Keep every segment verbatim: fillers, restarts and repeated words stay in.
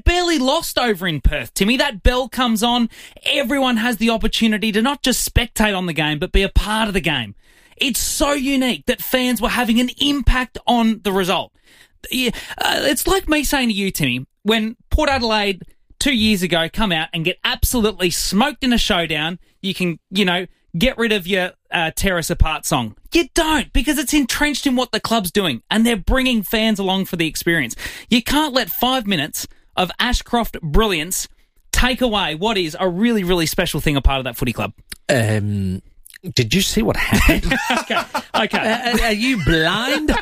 barely lost over in Perth, Timmy. That bell comes on. Everyone has the opportunity to not just spectate on the game, but be a part of the game. It's so unique that fans were having an impact on the result. Yeah, uh, it's like me saying to you, Timmy, when Port Adelaide two years ago come out and get absolutely smoked in a showdown, you can, you know, get rid of your uh, tear us apart song. You don't, because it's entrenched in what the club's doing, and they're bringing fans along for the experience. You can't let five minutes of Ashcroft brilliance take away what is a really, really special thing, a part of that footy club. Um... Did you see what happened? okay. Okay. Uh, are you blind?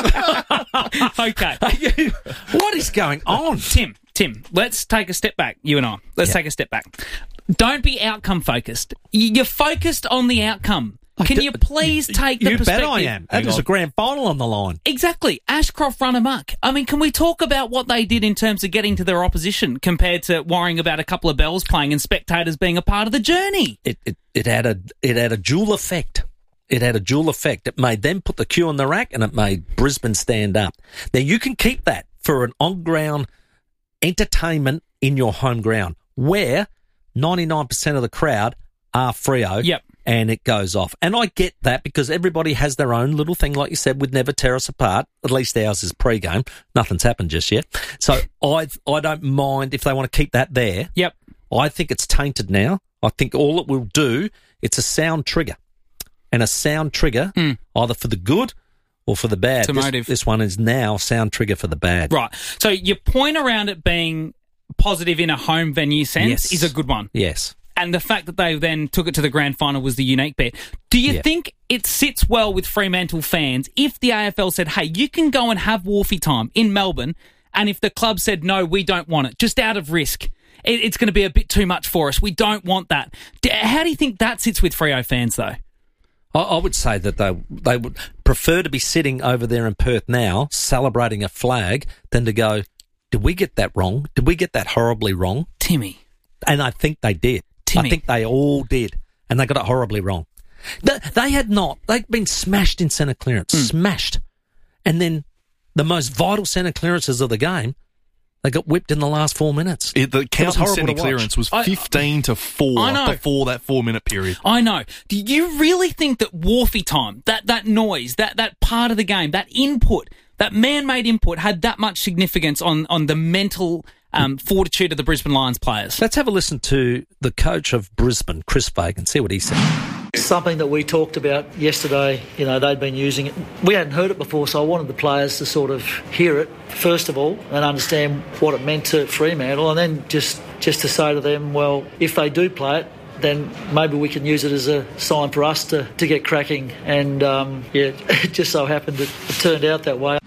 okay. Are you, what is going on? Tim, Tim, let's take a step back, you and I. Let's yeah. take a step back. Don't be outcome focused. You're focused on the outcome. Can you please take the you perspective? You bet I am. That is a grand final on the line. Exactly. Ashcroft run amok. I mean, can we talk about what they did in terms of getting to their opposition compared to worrying about a couple of bells playing and spectators being a part of the journey? It it, it had a it had a dual effect. It had a dual effect. It made them put the cue on the rack, and it made Brisbane stand up. Now, you can keep that for an on-ground entertainment in your home ground, where ninety-nine percent of the crowd are Freo. Yep. And it goes off. And I get that, because everybody has their own little thing, like you said, would never tear us apart. At least ours is pre-game. Nothing's happened just yet. So I I don't mind if they want to keep that there. Yep. I think it's tainted now. I think all it will do, it's a sound trigger. And a sound trigger, mm. either for the good or for the bad. To this, motive. This one is now sound trigger for the bad. Right. So your point around it being positive in a home venue sense yes. is a good one. Yes. And the fact that they then took it to the grand final was the unique bit. Do you yeah. think it sits well with Fremantle fans if the A F L said, hey, you can go and have Wharfie time in Melbourne, and if the club said, no, we don't want it, just out of risk, it, it's going to be a bit too much for us, we don't want that. How do you think that sits with Freo fans, though? I, I would say that they they would prefer to be sitting over there in Perth now, celebrating a flag, than to go, did we get that wrong? Did we get that horribly wrong? Timmy. And I think they did. Timmy. I think they all did, and they got it horribly wrong. They, they had not. They'd been smashed in centre clearance, mm. smashed. And then the most vital centre clearances of the game, they got whipped in the last four minutes. It, the count in centre clearance was fifteen to four before that four-minute period. I know. Do you really think that Wharfie time, that, that noise, that, that part of the game, that input, that man-made input had that much significance on, on the mental Um, fortitude of the Brisbane Lions players? Let's have a listen to the coach of Brisbane, Chris Fagan, see what he said. Something that we talked about yesterday, you know, they'd been using it. We hadn't heard it before, so I wanted the players to sort of hear it, first of all, and understand what it meant to Fremantle, and then just, just to say to them, well, if they do play it, then maybe we can use it as a sign for us to, to get cracking. And, um, yeah, it just so happened that it turned out that way.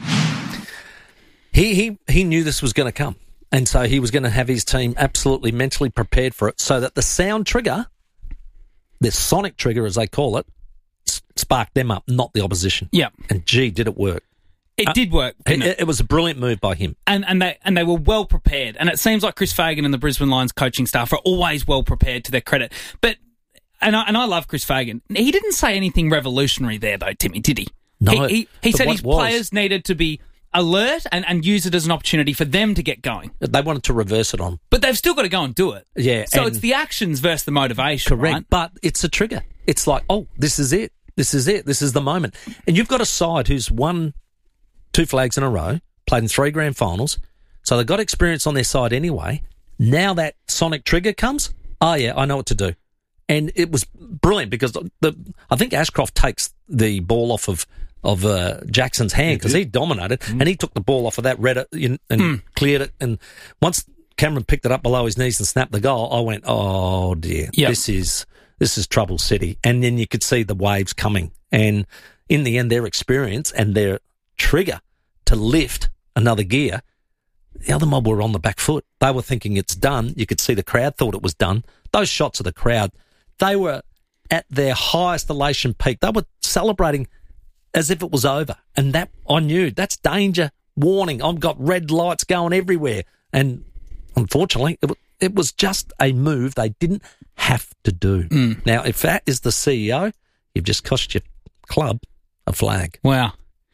He, he, he knew this was going to come. And so he was going to have his team absolutely mentally prepared for it, so that the sound trigger, the sonic trigger as they call it, sparked them up, not the opposition. Yeah. And gee, did it work. It uh, did work. It, it? it was a brilliant move by him. And and they and they were well prepared. And it seems like Chris Fagan and the Brisbane Lions coaching staff are always well prepared, to their credit. But and I, and I love Chris Fagan. He didn't say anything revolutionary there, though, Timmy, did he? No. He, he, he said his was, players needed to be alert and, and use it as an opportunity for them to get going. They wanted to reverse it on. But they've still got to go and do it. Yeah. So it's the actions versus the motivation, correct, right? But it's a trigger. It's like, oh, this is it. This is it. This is the moment. And you've got a side who's won two flags in a row, played in three grand finals, so they've got experience on their side anyway. Now that sonic trigger comes, oh, yeah, I know what to do. And it was brilliant, because the I think Ashcroft takes the ball off of of uh, Jackson's hand, because he, he dominated, mm. and he took the ball off of that, read it, and mm. cleared it. And once Cameron picked it up below his knees and snapped the goal, I went, oh, dear, yep. this is this is trouble city. And then you could see the waves coming. And in the end, their experience and their trigger to lift another gear, the other mob were on the back foot. They were thinking it's done. You could see the crowd thought it was done. Those shots of the crowd, they were at their highest elation peak. They were celebrating as if it was over. And that, I knew, that's danger, warning. I've got red lights going everywhere. And unfortunately, it, it was just a move they didn't have to do. Mm. Now, if that is the C E O, you've just cost your club a flag. Wow.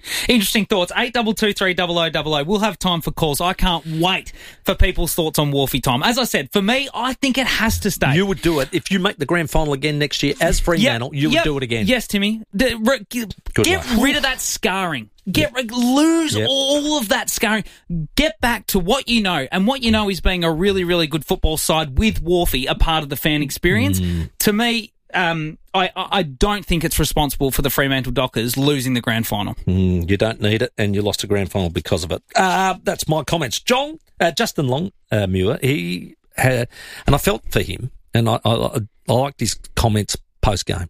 Interesting thoughts. eight two two three double oh double oh. We'll have time for calls. I can't wait for people's thoughts on Wolfie time. As I said, for me, I think it has to stay. You would do it. If you make the grand final again next year as Fremantle, yep, you would yep. do it again. Yes, Timmy. The, re, get get rid of that scarring. Get yep. Lose yep. all of that scarring. Get back to what you know. And what you know is being a really, really good football side with Wolfie, a part of the fan experience. Mm. To me, Um, I, I don't think it's responsible for the Fremantle Dockers losing the grand final. Mm, you don't need it, and you lost a grand final because of it. Uh, that's my comments. John, uh, Justin Long, uh, Muir, he had, and I felt for him, and I, I, I liked his comments post-game.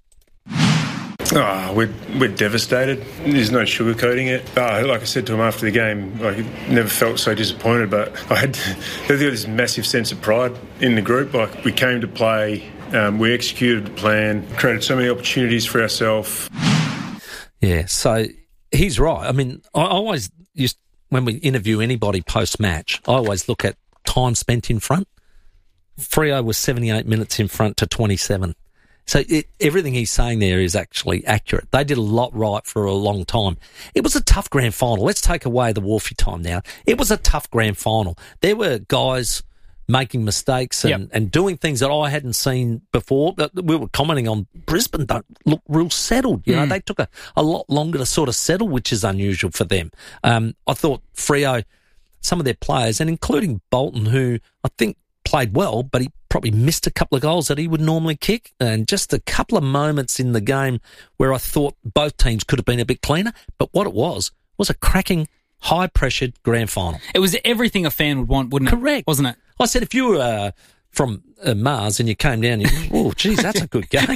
Oh, we're, we're devastated. There's no sugarcoating it. Oh, like I said to him after the game, I never felt so disappointed, but I had there was this massive sense of pride in the group. Like, we came to play, um, we executed the plan, created so many opportunities for ourselves. Yeah, so he's right. I mean, I always used, when we interview anybody post-match, I always look at time spent in front. Freo was seventy-eight minutes in front to twenty-seven. So it, everything he's saying there is actually accurate. They did a lot right for a long time. It was a tough grand final. Let's take away the Wolfie time now. It was a tough grand final. There were guys making mistakes and, yep. and doing things that I hadn't seen before. We were commenting on Brisbane don't look real settled. You know, mm. they took a, a lot longer to sort of settle, which is unusual for them. Um, I thought Freo, some of their players, and including Bolton, who I think played well, but he probably missed a couple of goals that he would normally kick, and just a couple of moments in the game where I thought both teams could have been a bit cleaner. But what it was was a cracking, high-pressured grand final. It was everything a fan would want, wouldn't it? Correct. Wasn't it? I said, if you were uh, from uh, Mars and you came down, you oh, geez, that's a good game.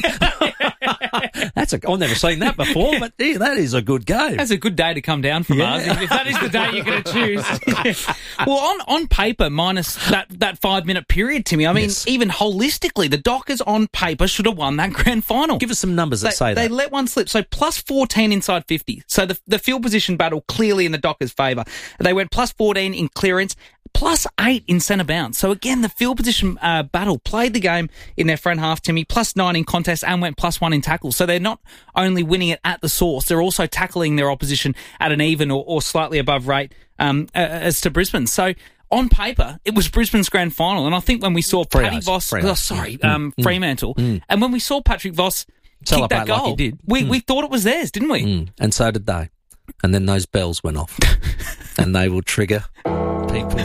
That's a, I've never seen that before, but yeah, that is a good game. That's a good day to come down from Mars, yeah. if that is the day you're going to choose. Well, on, on paper, minus that, that five-minute period, Timmy, I mean, yes. even holistically, the Dockers on paper should have won that grand final. Give us some numbers that they, say that. They let one slip. So plus fourteen inside fifty. So the, the field position battle clearly in the Dockers' favour. They went plus fourteen in clearance, plus eight in centre bounce. So again, the field position uh, battle played the game in their front half, Timmy, plus nine in contest and went plus one in tackles. So they're not only winning it at the source, they're also tackling their opposition at an even or, or slightly above rate um, uh, as to Brisbane. So on paper, it was Brisbane's grand final. And I think when we saw Paddy Voss, oh, sorry, mm, um, mm, Fremantle, mm. and when we saw Patrick Voss kick that goal, like he did. We, mm. we thought it was theirs, didn't we? Mm. And so did they. And then those bells went off. And they will trigger people.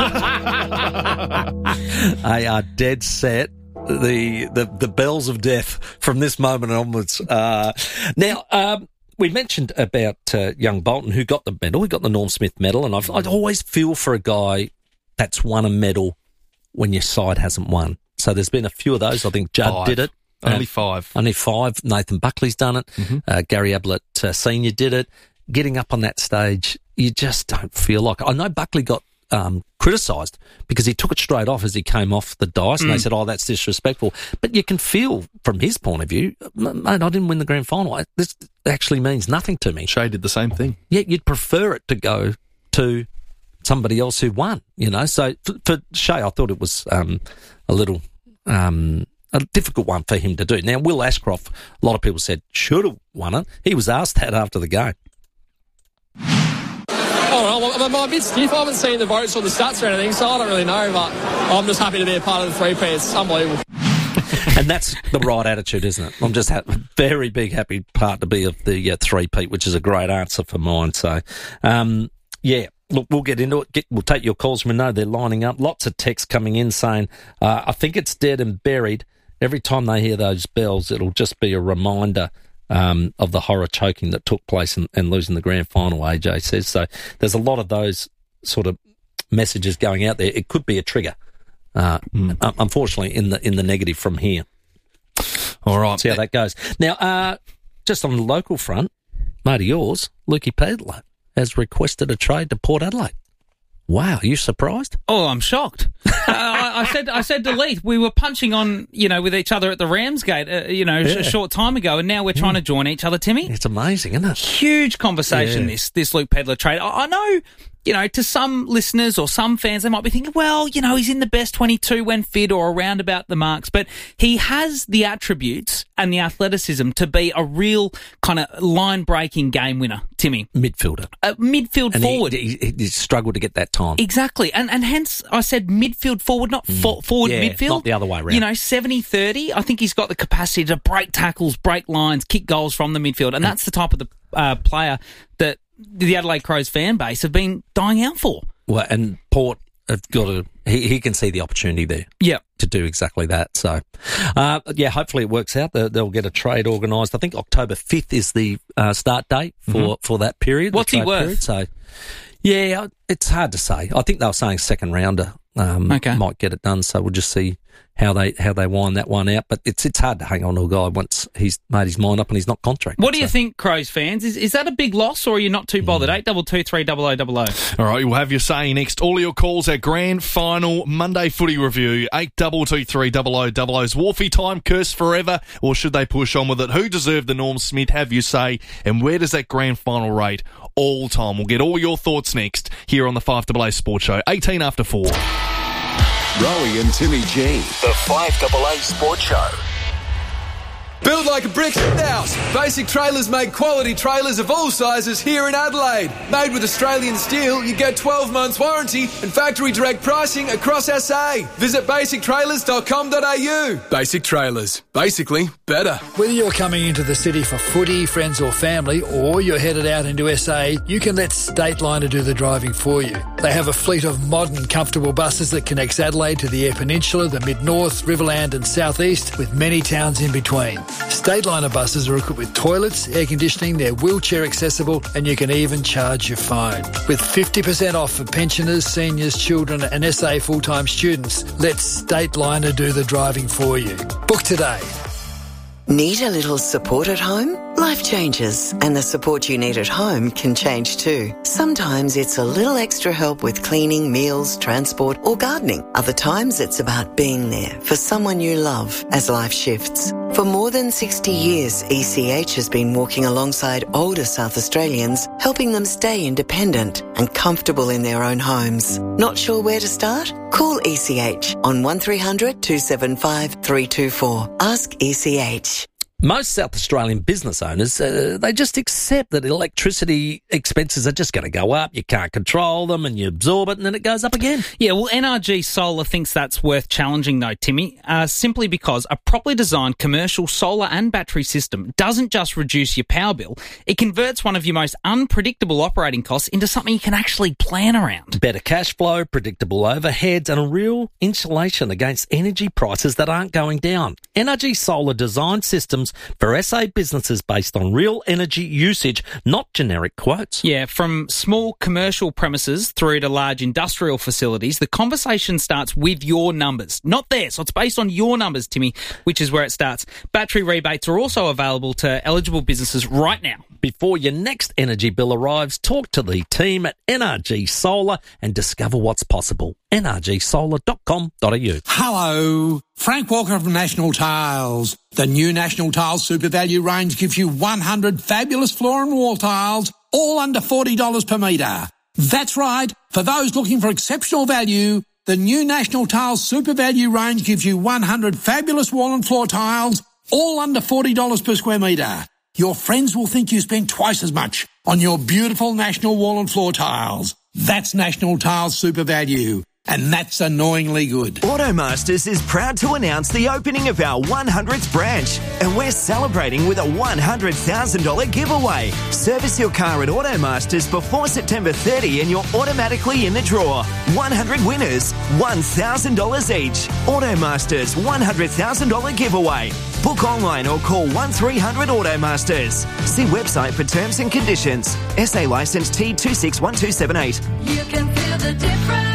They are dead set. The, the the bells of death from this moment onwards. Uh, now, um, we mentioned about uh, young Bolton, who got the medal. He got the Norm Smith medal, and I've, I'd always feel for a guy that's won a medal when your side hasn't won. So there's been a few of those. I think Judd five. did it. Only uh, five. Only five. Nathan Buckley's done it. Mm-hmm. Uh, Gary Ablett uh, Senior did it. Getting up on that stage, you just don't feel like it. I know Buckley got um, criticised because he took it straight off as he came off the dice, and mm. they said, oh, that's disrespectful. But you can feel from his point of view, mate, I didn't win the grand final. This actually means nothing to me. Shea did the same thing. Yeah, you'd prefer it to go to somebody else who won, you know. So for, for Shea, I thought it was um, a little... Um, a difficult one for him to do. Now, Will Ashcroft, a lot of people said, should have won it. He was asked that after the game. Oh, well, I'm a bit stiff. I haven't seen the votes or the stats or anything, so I don't really know, but I'm just happy to be a part of the three-P. It's unbelievable. And that's the right attitude, isn't it? I'm just a ha- very big, happy part to be of the uh, three-P, which is a great answer for mine. So, um, yeah. Look, we'll get into it. Get, we'll take your calls. We know they're lining up. Lots of texts coming in saying, uh, I think it's dead and buried. Every time they hear those bells, it'll just be a reminder um, of the horror choking that took place and, and losing the grand final, A J says. So there's a lot of those sort of messages going out there. It could be a trigger, uh, mm. unfortunately, in the in the negative from here. All right. See how that goes. Now, uh, just on the local front, mate of yours, Lukey Pedler, has requested a trade to Port Adelaide. Wow, are you surprised? Oh, I'm shocked. uh, I, I said, I said, delete. We were punching on, you know, with each other at the Ramsgate, uh, you know, yeah. a short time ago, and now we're trying yeah. to join each other. Timmy, it's amazing, isn't it? Huge conversation. Yeah. This, this Luke Pedler trade. I, I know, you know, to some listeners or some fans, they might be thinking, well, you know, he's in the best twenty-two when fit or around about the marks, but he has the attributes and the athleticism to be a real kind of line-breaking game winner, Timmy. Midfielder. A midfield and forward. He, he, he struggled to get that time. Exactly. And and hence I said midfield forward, not mm. for, forward yeah, midfield. not the other way around. You know, seventy thirty. I think he's got the capacity to break tackles, break lines, kick goals from the midfield. And that's the type of the uh, player that the Adelaide Crows fan base have been dying out for. Well, and Port have got to, he, he can see the opportunity there. Yep. To do exactly that. So, uh, yeah, hopefully it works out. They'll, they'll get a trade organised. I think October fifth is the uh, start date for, mm-hmm. for that period. What's he worth? Period. So, yeah, it's hard to say. I think they were saying second rounder um, okay. might get it done. So we'll just see how they how they wind that one out. But it's it's hard to hang on to a guy once he's made his mind up and he's not contracted. What do so. you think, Crows fans? Is is that a big loss, or are you not too bothered? Eight double two three double o double o. All right, we'll have your say next. All your calls at grand final Monday footy review. Eight double two three double o double o's Wharfie time cursed forever, or should they push on with it? Who deserved the Norm Smith? Have you say, and where does that grand final rate all time? We'll get all your thoughts next here on the five double A Sports Show. Eighteen after four. Rowie and Timmy G. The five double A Sports Show. Build like a brick house. Basic Trailers make quality trailers of all sizes here in Adelaide. Made with Australian steel, you get twelve months warranty and factory direct pricing across S A. Visit basic trailers dot com dot a u. Basic Trailers. Basically better. Whether you're coming into the city for footy, friends or family, or you're headed out into S A, you can let Stateliner do the driving for you. They have a fleet of modern, comfortable buses that connects Adelaide to the Eyre Peninsula, the Mid-North, Riverland and South East, with many towns in between. Stateliner buses are equipped with toilets, air conditioning, they're wheelchair accessible, and you can even charge your phone. With fifty percent off for pensioners, seniors, children and S A full-time students, let Stateliner do the driving for you. Book today. Need a little support at home? Life changes, and the support you need at home can change too. Sometimes it's a little extra help with cleaning, meals, transport, or gardening. Other times it's about being there for someone you love as life shifts. For more than sixty years, E C H has been walking alongside older South Australians, helping them stay independent and comfortable in their own homes. Not sure where to start? Call E C H on one three hundred two seven five three two four. Ask E C H. Most South Australian business owners, uh, they just accept that electricity expenses are just going to go up. You can't control them and you absorb it and then it goes up again. Yeah, well, N R G Solar thinks that's worth challenging though, Timmy, uh, simply because a properly designed commercial solar and battery system doesn't just reduce your power bill, it converts one of your most unpredictable operating costs into something you can actually plan around. Better cash flow, predictable overheads and a real insulation against energy prices that aren't going down. N R G Solar designed systems for S A businesses based on real energy usage, not generic quotes. Yeah, from small commercial premises through to large industrial facilities, the conversation starts with your numbers, not theirs. So it's based on your numbers, Timmy, which is where it starts. Battery rebates are also available to eligible businesses right now. Before your next energy bill arrives, talk to the team at N R G Solar and discover what's possible. N R G solar dot com dot a u. Hello, Frank Walker from National Tiles. The new National Tiles Super Value range gives you one hundred fabulous floor and wall tiles, all under forty dollars per metre. That's right, for those looking for exceptional value, the new National Tiles Super Value range gives you one hundred fabulous wall and floor tiles, all under forty dollars per square metre. Your friends will think you spend twice as much on your beautiful National wall and floor tiles. That's National Tiles Super Value. And that's annoyingly good. Automasters is proud to announce the opening of our one hundredth branch, and we're celebrating with a one hundred thousand dollars giveaway. Service your car at Automasters before September thirtieth and you're automatically in the draw. one hundred winners, one thousand dollars each. Automasters one hundred thousand dollars giveaway. Book online or call one three hundred Automasters. See website for terms and conditions. S A licence T two six one two seven eight. You can feel the difference.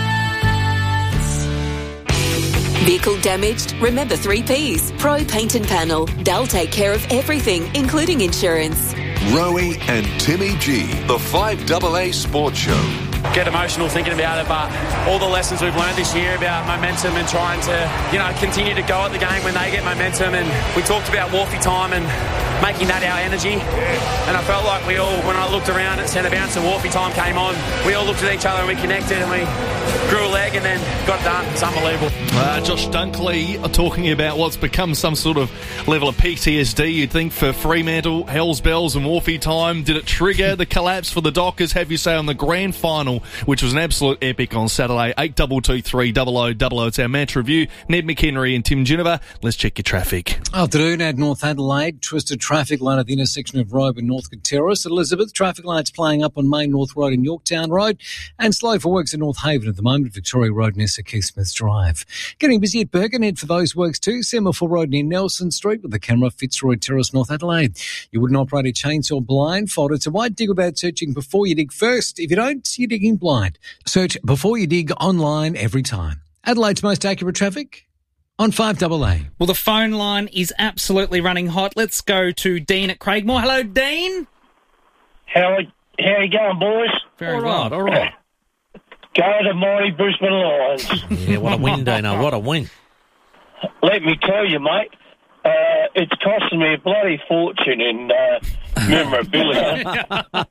Vehicle damaged? Remember three P's. Pro Paint and Panel. They'll take care of everything, including insurance. Rowie and Timmy G. The five double A Sports Show. get emotional thinking about it, but all the lessons we've learned this year about momentum and trying to, you know, continue to go at the game when they get momentum. And we talked about Wolfie time and making that our energy. And I felt like we all, when I looked around at centre bounce and Wolfie time came on, we all looked at each other and we connected and we grew a leg and then got it done. It's unbelievable. Uh, Josh Dunkley talking about what's become some sort of level of P T S D, you'd think, for Fremantle, Hells Bells and Wolfie time. Did it trigger the collapse for the Dockers, have you say, on the grand final, which was an absolute epic on Saturday? eight two two three double oh double oh. It's our match review. Ned McHenry and Tim Geneva. Let's check your traffic. Afternoon at North Adelaide. Twisted traffic line at the intersection of Robe and Northcote Terrace. At Elizabeth, traffic lights playing up on Main North Road and Yorktown Road. And slow for works in North Haven at the moment, Victoria Road near Sir Keith Smith Drive. Getting busy at Birkenhead for those works too. Semaphore Road near Nelson Street with the camera, Fitzroy Terrace, North Adelaide. You wouldn't operate a chainsaw blindfold. It's a wide dig about searching before you dig first. If you don't, you're digging blind. Search before you dig online every time. Adelaide's most accurate traffic on five double A. Well, the phone line is absolutely running hot. Let's go to Dean at Craigmore. Hello, Dean. How how you going, boys? Very all right, all right. Go to mighty Brisbane Lions. Yeah, what a win, Dino. What a win. Let me tell you, mate, uh, it's costing me a bloody fortune in uh, memorabilia.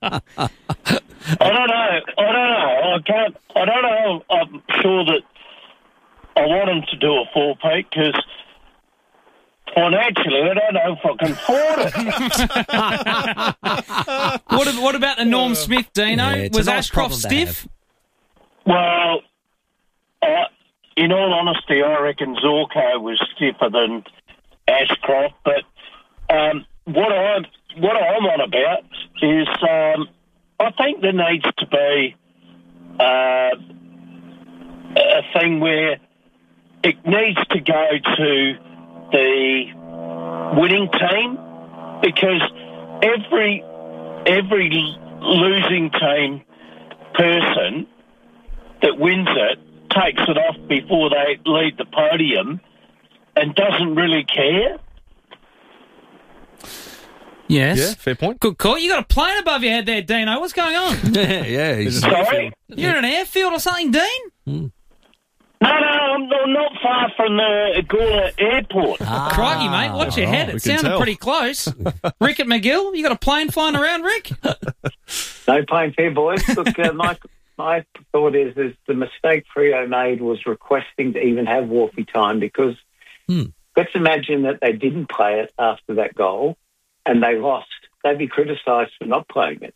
I don't know. I don't know. I can't. I don't know. I'm sure that I want them to do a four-peat because financially, I don't know if I can afford it. what, what about the Norm Smith, Dino? Yeah, Was nice Ashcroft stiff? Well, uh, in all honesty, I reckon Zorko was stiffer than Ashcroft. But um, what I'm what I'm on about is um, I think there needs to be uh, a thing where it needs to go to the winning team because every every losing team person that wins it takes it off before they leave the podium and doesn't really care. Yes. Yeah, fair point. Good call. You got a plane above your head there, Dino. What's going on? Yeah, yeah. He's Sorry? You're in an airfield or something, Dean? Mm. No, no, I'm I'm not far from the Gawler Airport. Ah, Crikey, mate. Watch your head. we It can sounded tell. pretty close. Rick at McGill, you got a plane flying around, Rick? No pain fair, boys. Look, uh, my, my thought is, is the mistake Freo made was requesting to even have Wolfie time because Hmm. let's imagine that they didn't play it after that goal and they lost. They'd be criticised for not playing it.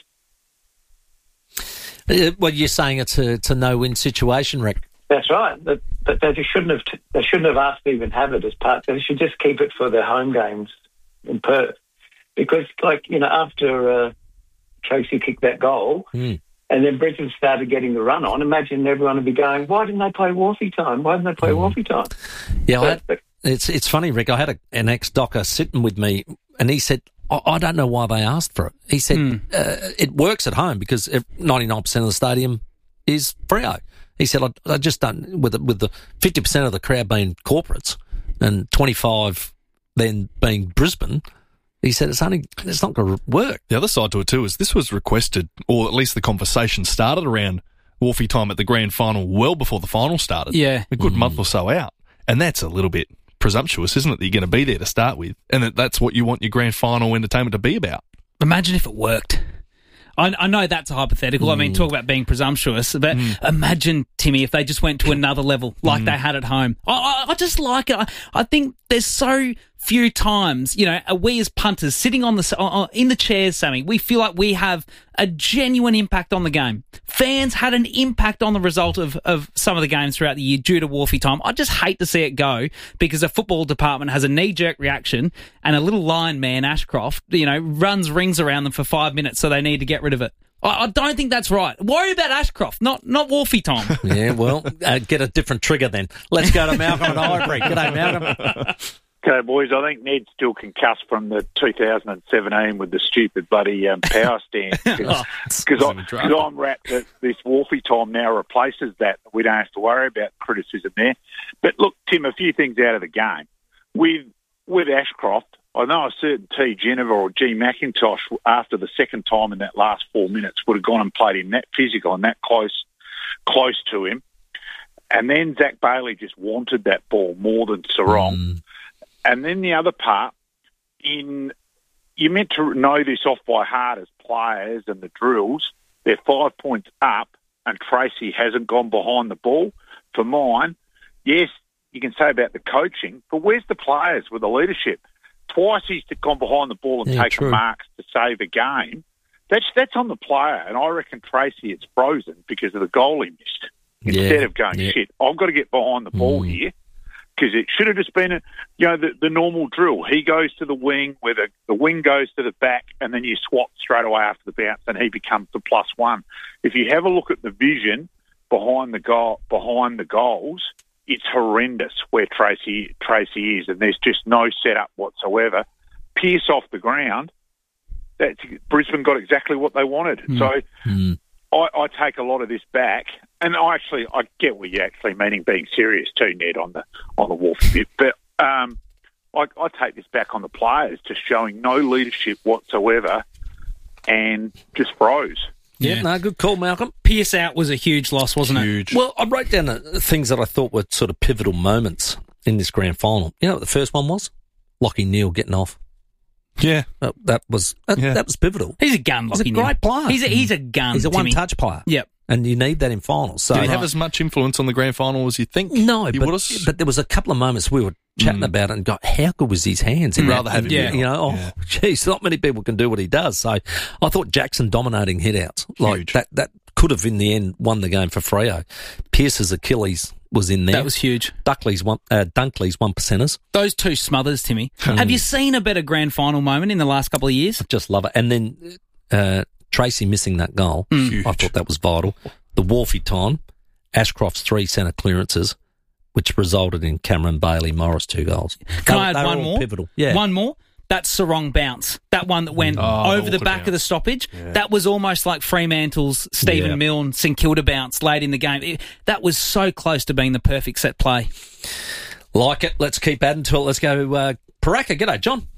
Uh, well, you're saying it's a, it's a no-win situation, Rick. That's right. But, but they shouldn't have. T- they shouldn't have asked to even have it as part. They should just keep it for their home games in Perth, because, like you know, after uh, Tracy kicked that goal, Mm. and then Brisbane started getting the run on. Imagine everyone would be going, "Why didn't they play Wolfie time? Why didn't they play Wolfie time?" Yeah, I But- had, but- it's it's funny, Rick. I had a, an ex-docker sitting with me, and he said, I, I don't know why they asked for it. He said, uh, it works at home because ninety-nine percent of the stadium is Freo. He said, I, I just don't, with the, with the fifty percent of the crowd being corporates and twenty-five then being Brisbane, he said, it's only, it's not going to work. The other side to it too is this was requested, or at least the conversation started around Wolfie time at the grand final well before the final started. Yeah. A good month or so out. And that's a little bit presumptuous, isn't it, that you're going to be there to start with, and that that's what you want your grand final entertainment to be about. Imagine if it worked. I, I know that's a hypothetical. Mm. I mean, talk about being presumptuous. But mm. imagine, Timmy, if they just went to another level like mm. they had at home. I, I, I just like it. I, I think there's so few times, you know, we as punters sitting on the uh, in the chairs, Sammy, we feel like we have a genuine impact on the game. Fans had an impact on the result of, of some of the games throughout the year due to Wolfie time. I just hate to see it go because the football department has a knee-jerk reaction and a little lion man, Ashcroft, you know, runs rings around them for five minutes, so they need to get rid of it. I, I don't think that's right. Worry about Ashcroft, not not Wolfie time. Yeah, well, uh, get a different trigger then. Let's go to Malcolm at Ivory. G'day, Malcolm. Okay, boys, I think Ned's still concussed from the two thousand seventeen with the stupid bloody um, power stand. Because I'm wrapped that this Wolfie time now replaces that. We don't have to worry about criticism there. But look, Tim, a few things out of the game. With with Ashcroft, I know a certain T. Geneva or G. McIntosh, after the second time in that last four minutes, would have gone and played him that physical and that close close to him. And then Zach Bailey just wanted that ball more than Sarong. Mm. And then the other part, in you're meant to know this off by heart as players and the drills. They're five points up and Tracy hasn't gone behind the ball. For mine, yes, you can say about the coaching, but where's the players with the leadership? Twice he's gone behind the ball and yeah, taken true. marks to save a game. That's that's on the player, and I reckon Tracy it's frozen because of the goal he missed. Instead yeah, of going, yeah. shit, I've got to get behind the ball mm. here, because it should have just been, a, you know, the, the normal drill. He goes to the wing, where the, the wing goes to the back, and then you swap straight away after the bounce, and he becomes the plus one. If you have a look at the vision behind the goal, behind the goals, it's horrendous where Tracy Tracy is, and there's just no setup whatsoever. Pierce off the ground, that's, Brisbane got exactly what they wanted. Mm. So mm. I, I take a lot of this back, and I actually I get what you're actually meaning, being serious too, Ned, on the on the Wolf bit. But um, I, I take this back on the players, just showing no leadership whatsoever, and just froze. Yeah, yeah, no, good call, Malcolm. Pierce out was a huge loss, wasn't huge. it? Well, I wrote down uh, things that I thought were sort of pivotal moments in this grand final. You know what the first one was? Lachie Neale getting off. Yeah. Uh, that was that, yeah. that was pivotal. He's a gun, He's Lachie a Neale. great player. He's a, he's a gun, He's a Timmy. one-touch player. Yep. And you need that in finals. So, Did he have right. as much influence on the grand final as you think? No, he but, would have? but there was a couple of moments we were chatting mm. about it and got, how good was his hands? In rather that, have him, yeah. You know, oh, yeah. geez, not many people can do what he does. So I thought Jackson dominating hit-outs. Like Huge. that, that could have, in the end, won the game for Freo. Pierce's Achilles was in there. That was huge. Dunkley's one, uh, Dunkley's one percenters. Those two smothers, Timmy. Have you seen a better grand final moment in the last couple of years? I just love it. And then uh, Tracy missing that goal. Mm. I thought that was vital. The Wolfie time, Ashcroft's three centre clearances, which resulted in Cameron Bailey Morris two goals. Can they, I add one more? Pivotal. Yeah. One more. That Sarong bounce, that one that went oh, over the back bounce. of the stoppage, yeah. that was almost like Fremantle's Stephen yeah. Milne St Kilda bounce late in the game. It, that was so close to being the perfect set play. Like it. Let's keep adding to it. Let's go uh, Paraka. G'day, John.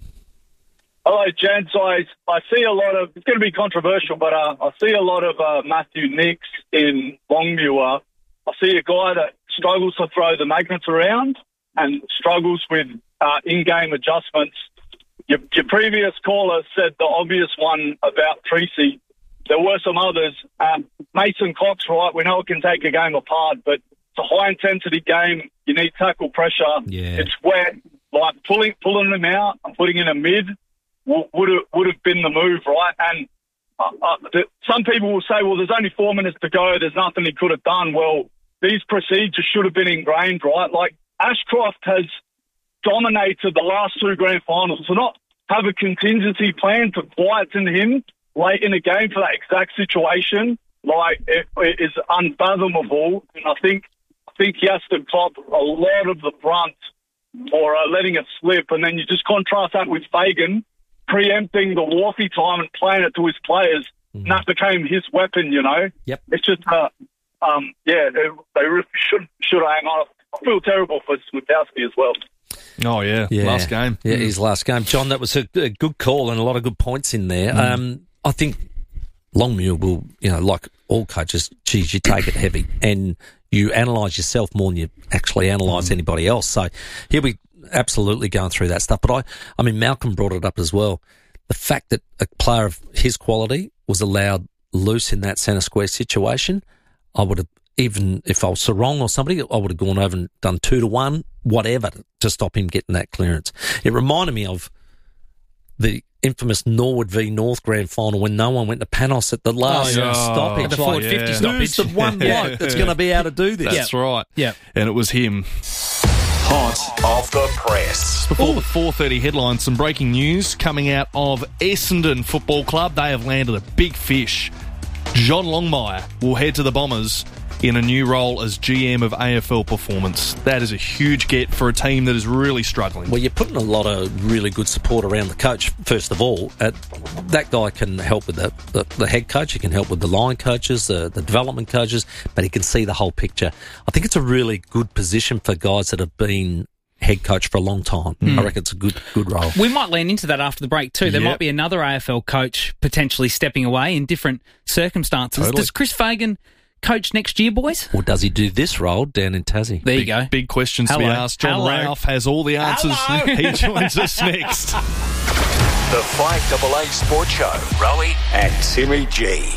Hello, gents. I, I see a lot of, it's going to be controversial, but uh, I see a lot of uh, Matthew Nicks in Longmuir. I see a guy that struggles to throw the magnets around and struggles with uh, in-game adjustments. Your, your previous caller said the obvious one about Tracy. There were some others. Um, Mason Cox, right, we know it can take a game apart, but it's a high-intensity game. You need tackle pressure. Yeah. It's wet. Like, pulling pulling them out and putting in a mid would have would have been the move, right? And uh, uh, the, some people will say, well, there's only four minutes to go. There's nothing he could have done. Well, these procedures should have been ingrained, right? Like, Ashcroft has dominated the last two grand finals. To not have a contingency plan to quieten him late in the game for that exact situation, like, it, it is unfathomable. And I think I think he has to cop a lot of the brunt for uh, letting it slip. And then you just contrast that with Fagan preempting the Wolfie time and playing it to his players. Mm-hmm. And that became his weapon, you know? Yep. It's just, uh, um, yeah, they, they really should, should hang on. I feel terrible for Switkowski as well. Oh, yeah. yeah. Last game. Yeah, his last game. John, that was a, a good call and a lot of good points in there. Mm. Um, I think Longmuir will, you know, like all coaches, geez, you take it heavy and you analyse yourself more than you actually analyse mm. anybody else. So he'll be absolutely going through that stuff. But I, I mean, Malcolm brought it up as well. The fact that a player of his quality was allowed loose in that centre square situation, I would have, even if I was Sarong or somebody, I would have gone over and done two to one, whatever, to stop him getting that clearance. It reminded me of the infamous Norwood v North grand final when no one went to Panos at the last oh, yeah. stoppage. At the Ford like, fifty yeah. stoppage. Who's the one bloke that's going to be able to do this? That's yep. right. Yeah. And it was him. Hot off the press. Before the four thirty headlines, some breaking news coming out of Essendon Football Club. They have landed a big fish. John Longmire will head to the Bombers in a new role as G M of A F L Performance. That is a huge get for a team that is really struggling. Well, you're putting a lot of really good support around the coach, first of all. Uh, that guy can help with the, the, the head coach, he can help with the line coaches, the, the development coaches, but he can see the whole picture. I think it's a really good position for guys that have been head coach for a long time. Mm. I reckon it's a good good role. We might lean into that after the break too. There Yep. might be another A F L coach potentially stepping away in different circumstances. Totally. Does Chris Fagan coach next year, boys? Or does he do this role down in Tassie? There you big, go. Big questions to be Hello. asked. John Hello. Ralph has all the answers. Hello. He joins us next. The five A A Sports Show. Rowie and Timmy G.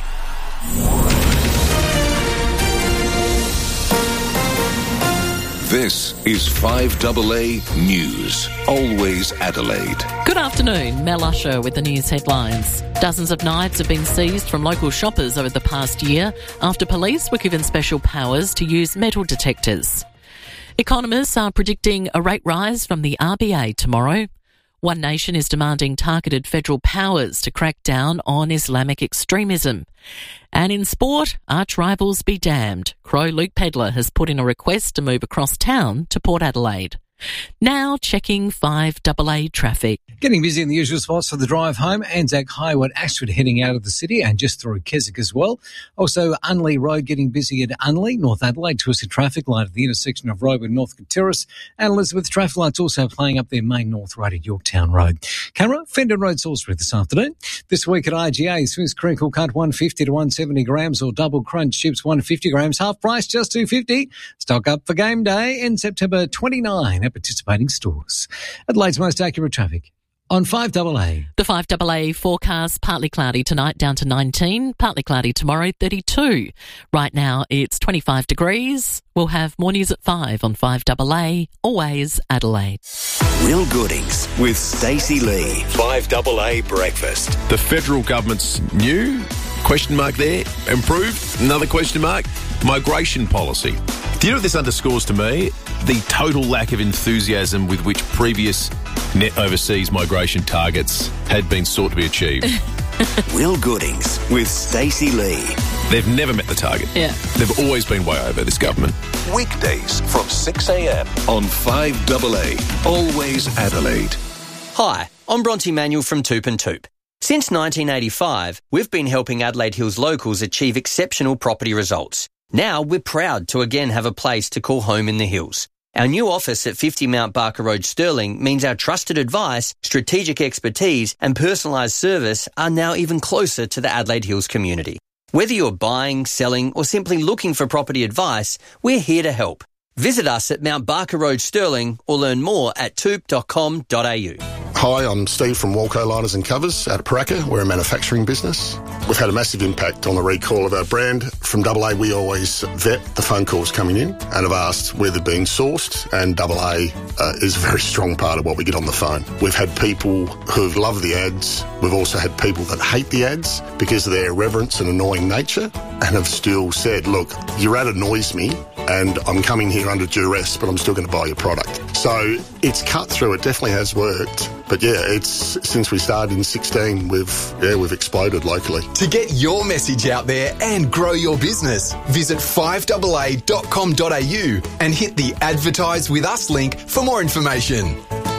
This is five A A News. Always Adelaide. Good afternoon, Mel Usher with the news headlines. Dozens of knives have been seized from local shoppers over the past year after police were given special powers to use metal detectors. Economists are predicting a rate rise from the R B A tomorrow. One Nation is demanding targeted federal powers to crack down on Islamic extremism. And in sport, arch rivals be damned. Crow Luke Pedlar has put in a request to move across town to Port Adelaide. Now checking five A A traffic. Getting busy in the usual spots for the drive home. Anzac Highway at Ashford heading out of the city and just through Keswick as well. Also, Unley Road getting busy at Unley, North Adelaide. Twisted traffic light at the intersection of Robe and North Terrace. And Elizabeth traffic lights also playing up their main North Road at Yorktown Road. Camera, Fendon Road, Salisbury this afternoon. This week at I G A, Smith's Crinkle cut one fifty to one seventy grams or double crunch chips one fifty grams. Half price just two fifty. Stock up for game day in September twenty-ninth at participating stores. Adelaide's most accurate traffic on five A A. The five A A forecast, partly cloudy tonight down to nineteen, partly cloudy tomorrow thirty-two. Right now it's twenty-five degrees. We'll have more news at five on five A A, always Adelaide. Real Goodings with Stacey Lee. five A A Breakfast. The federal government's new, question mark there, improved, another question mark, migration policy. Do you know what this underscores to me? The total lack of enthusiasm with which previous net overseas migration targets had been sought to be achieved. Real Goodings with Stacey Lee. They've never met the target. Yeah. They've always been way over, this government. Weekdays from six a.m. on five A A. Always Adelaide. Hi, I'm Bronte Manuel from Toop and Toop. Since nineteen eighty-five, we've been helping Adelaide Hills locals achieve exceptional property results. Now we're proud to again have a place to call home in the hills. Our new office at fifty Mount Barker Road, Stirling, means our trusted advice, strategic expertise and personalised service are now even closer to the Adelaide Hills community. Whether you're buying, selling or simply looking for property advice, we're here to help. Visit us at Mount Barker Road, Stirling or learn more at toop dot com dot a u. Hi, I'm Steve from Walco Liners and Covers out of Paraka. We're a manufacturing business. We've had a massive impact on the recall of our brand. From double A, we always vet the phone calls coming in and have asked where they're being sourced, and double A uh, is a very strong part of what we get on the phone. We've had people who've loved the ads. We've also had people that hate the ads because of their irreverence and annoying nature and have still said, look, your ad annoys me and I'm coming here under duress, but I'm still going to buy your product. So it's cut through. It definitely has worked. But yeah, it's since we started in sixteen, we've yeah we've exploded locally. To get your message out there and grow your business, visit five A A dot com dot a u and hit the Advertise with Us link for more information.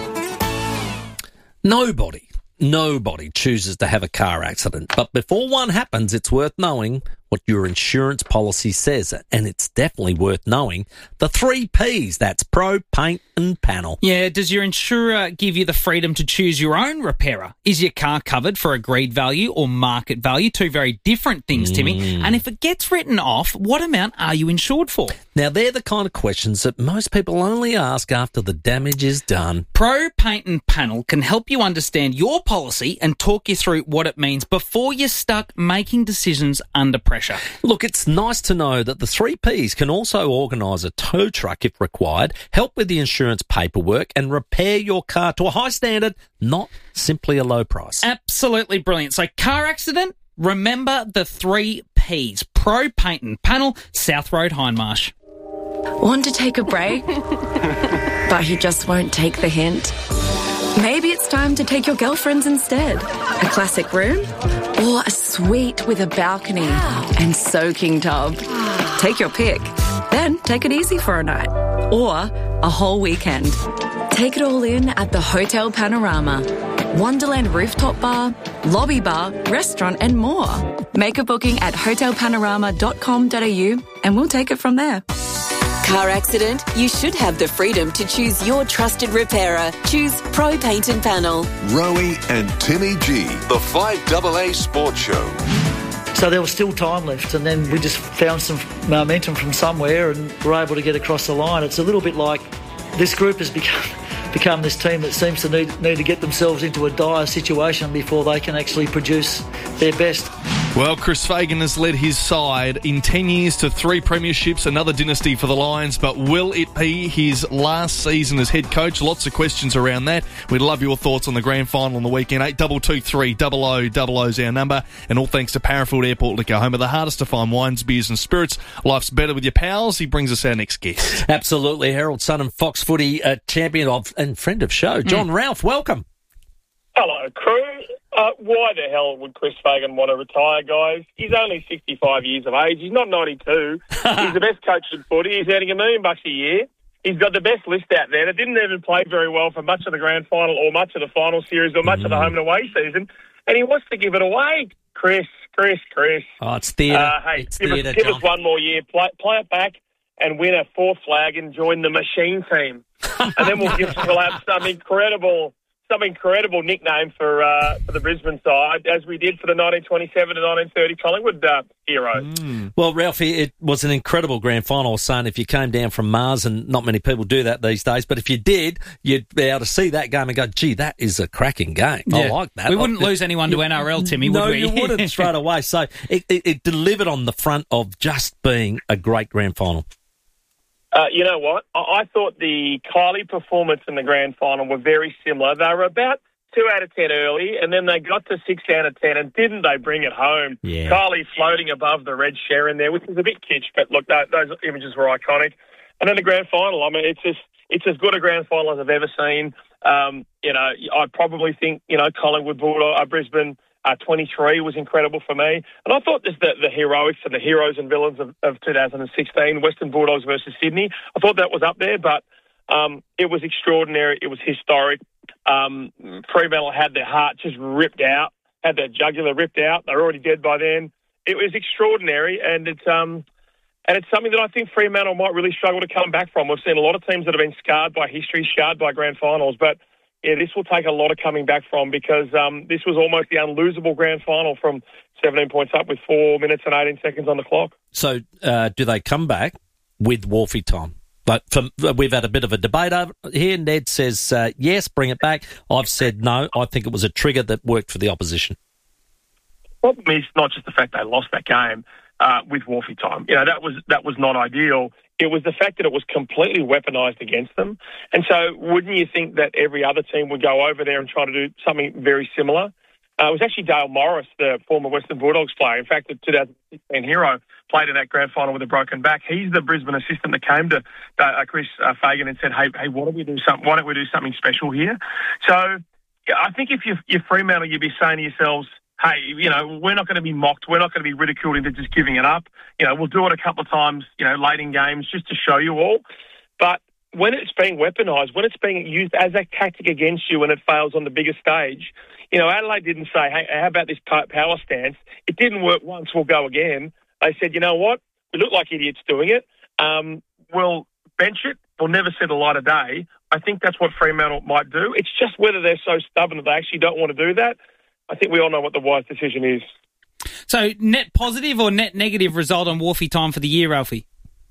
Nobody, nobody chooses to have a car accident. But before one happens, it's worth knowing what your insurance policy says, and it's definitely worth knowing the three P's. That's Pro, Paint and Panel. Yeah, does your insurer give you the freedom to choose your own repairer? Is your car covered for agreed value or market value? Two very different things, Timmy. Mm. And if it gets written off, what amount are you insured for? Now, they're the kind of questions that most people only ask after the damage is done. Pro, Paint and Panel can help you understand your policy and talk you through what it means before you're stuck making decisions under pressure. Look, it's nice to know that the three P's can also organise a tow truck if required, help with the insurance paperwork and repair your car to a high standard, not simply a low price. Absolutely brilliant. So car accident, remember the three P's. Pro, Paint and Panel, South Road, Hindmarsh. Want to take a break? But he just won't take the hint. Maybe it's time to take your girlfriends instead. A classic room or a suite with a balcony and soaking tub. Take your pick. Then take it easy for a night or a whole weekend. Take it all in at the Hotel Panorama. Wonderland rooftop bar, lobby bar, restaurant and more. Make a booking at hotel panorama dot com dot a u and we'll take it from there. Car accident? You should have the freedom to choose your trusted repairer. Choose Pro Paint and Panel. Rowie and Timmy G, the five A A Sports Show. So there was still time left, and then we just found some momentum from somewhere and were able to get across the line. It's a little bit like this group has become become this team that seems to need, need to get themselves into a dire situation before they can actually produce their best. Well, Chris Fagan has led his side in ten years to three premierships, another dynasty for the Lions, but will it be his last season as head coach? Lots of questions around that. We'd love your thoughts on the grand final on the weekend. eight two two three double oh double oh is our number, and all thanks to Parafield Airport Liquor, home of the hardest to find wines, beers and spirits. Life's better with your pals. He brings us our next guest. Absolutely. Herald Sun and Fox Footy uh, champion of and friend of show, John mm. Ralph. Welcome. Hello, crew. Uh, why the hell would Chris Fagan want to retire, guys? He's only sixty-five years of age. He's not ninety-two. He's the best coach in footy. He's earning a million bucks a year. He's got the best list out there. It didn't even play very well for much of the grand final or much of the final series or much mm. of the home and away season. And he wants to give it away. Chris, Chris, Chris. Oh, it's theatre. Uh, hey, it's give, theatre, us, give John. us one more year. Play, play it back and win a fourth flag and join the machine team. And then we'll, give, we'll have some incredible... some incredible nickname for uh, for the Brisbane side, as we did for the nineteen twenty-seven to nineteen thirty Collingwood uh, heroes. Mm. Well, Ralphie, it was an incredible grand final. I was saying if you came down from Mars, and not many people do that these days, but if you did, you'd be able to see that game and go, gee, that is a cracking game. Yeah. I like that. We wouldn't I, lose anyone to N R L, Timmy, would no, we? No, you wouldn't straight away. So it, it, it delivered on the front of just being a great grand final. Uh, you know what? I-, I thought the Kylie performance in the grand final were very similar. They were about two out of ten early, and then they got to six out of ten, and didn't they bring it home? Yeah. Kylie floating above the red Sharon there, which is a bit kitsch, but look, those, those images were iconic. And then the grand final, I mean, it's just it's as good a grand final as I've ever seen. Um, you know, I probably think, you know, Collingwood, Bulldog, uh, Brisbane, uh, twenty-three was incredible for me. And I thought just the, the heroics and the heroes and villains of, of two thousand sixteen, Western Bulldogs versus Sydney, I thought that was up there, but um, it was extraordinary. It was historic. Um, Fremantle had their heart just ripped out, had their jugular ripped out. They were already dead by then. It was extraordinary, and it's um, and it's something that I think Fremantle might really struggle to come back from. We've seen a lot of teams that have been scarred by history, scarred by grand finals, but yeah, this will take a lot of coming back from, because um, this was almost the unlosable grand final from seventeen points up with four minutes and eighteen seconds on the clock. So uh, do they come back with Wolfie time? But for, we've had a bit of a debate over here. Ned says, uh, yes, bring it back. I've said no. I think it was a trigger that worked for the opposition. The problem is not just the fact they lost that game uh, with Wolfie time. You know, that was that was not ideal. It was the fact that it was completely weaponised against them. And so wouldn't you think that every other team would go over there and try to do something very similar? Uh, it was actually Dale Morris, the former Western Bulldogs player. In fact, the two thousand sixteen hero played in that grand final with a broken back. He's the Brisbane assistant that came to uh, Chris uh, Fagan and said, "Hey, hey, why don't we do something? Why don't we do something special here?" So, yeah, I think if you're, you're Fremantle, you'd be saying to yourselves, "Hey, you know, we're not going to be mocked. We're not going to be ridiculed into just giving it up. You know, we'll do it a couple of times, you know, late in games just to show you all." But when it's being weaponised, when it's being used as a tactic against you and it fails on the biggest stage, you know, Adelaide didn't say, hey, how about this power stance? It didn't work once, we'll go again. They said, you know what? We look like idiots doing it. Um, we'll bench it. We'll never see the light of day. I think that's what Fremantle might do. It's just whether they're so stubborn that they actually don't want to do that. I think we all know what the wise decision is. So net positive or net negative result on Wolfie time for the year, Ralphie?